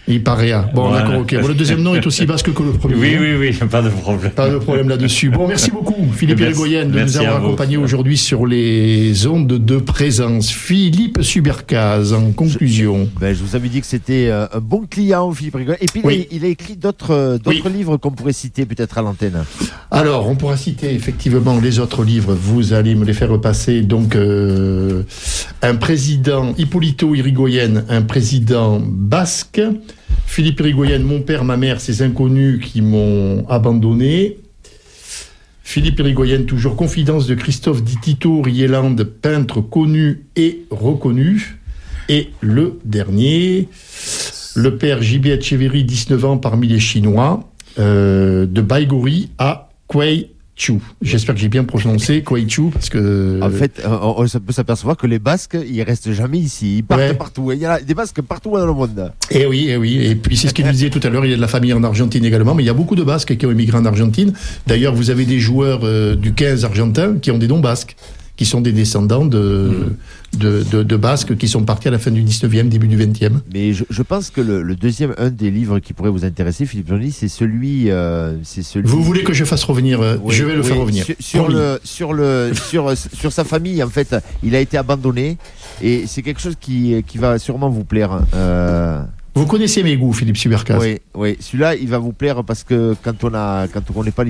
Il paraît. Ah. Bon, voilà. D'accord, ok. Bon, le deuxième nom est aussi basque que le premier. Oui, oui, oui, pas de problème. Pas de problème là-dessus. Bon, merci beaucoup, Philippe Irigoyen, de nous avoir accompagnés aujourd'hui sur les ondes de présence. Philippe Subercaz, en conclusion. Je, ben, je vous avais dit que c'était un bon client, Philippe Irigoyen. Et puis, oui. il, a, il a écrit d'autres, d'autres oui. livres qu'on pourrait citer peut-être à l'antenne. Alors, on pourra citer effectivement les autres livres. Vous allez me les faire repasser. Donc, euh, un président, Hippolito Irigoyen, un président basque. Philippe Irigoyen, mon père, ma mère, ces inconnus qui m'ont abandonné. Philippe Irigoyen, toujours Confidence de Christophe Di Tito Rieland, peintre connu et reconnu. Et le dernier, le père J B Etcheverry, dix-neuf ans parmi les Chinois, euh, de Baiguri à Kwei Chu. J'espère que j'ai bien prononcé Kwei Chu parce que. En fait, on, on peut s'apercevoir que les Basques, ils restent jamais ici. Ils partent ouais. partout. Il y a des Basques partout dans le monde. Et oui, et oui. Et puis c'est ce qu'il disait tout à l'heure. Il y a de la famille en Argentine également, mais il y a beaucoup de Basques qui ont émigré en Argentine. D'ailleurs, vous avez des joueurs euh, du quinze argentin qui ont des noms basques, qui sont des descendants de, mmh. de, de, de Basques qui sont partis à la fin du dix-neuvième, début du vingtième. Mais je, je pense que le, le deuxième, un des livres qui pourrait vous intéresser, Philippe Joly, c'est celui, euh, c'est celui. Vous voulez que je fasse revenir euh, oui, Je vais le oui, faire revenir. Sur, sur le, sur le, sur, sur sa famille, en fait, il a été abandonné et c'est quelque chose qui, qui va sûrement vous plaire. Euh... Vous connaissez mes goûts, Philippe Subercaz. Oui, oui. Celui-là, il va vous plaire parce que quand on a, quand on n'est pas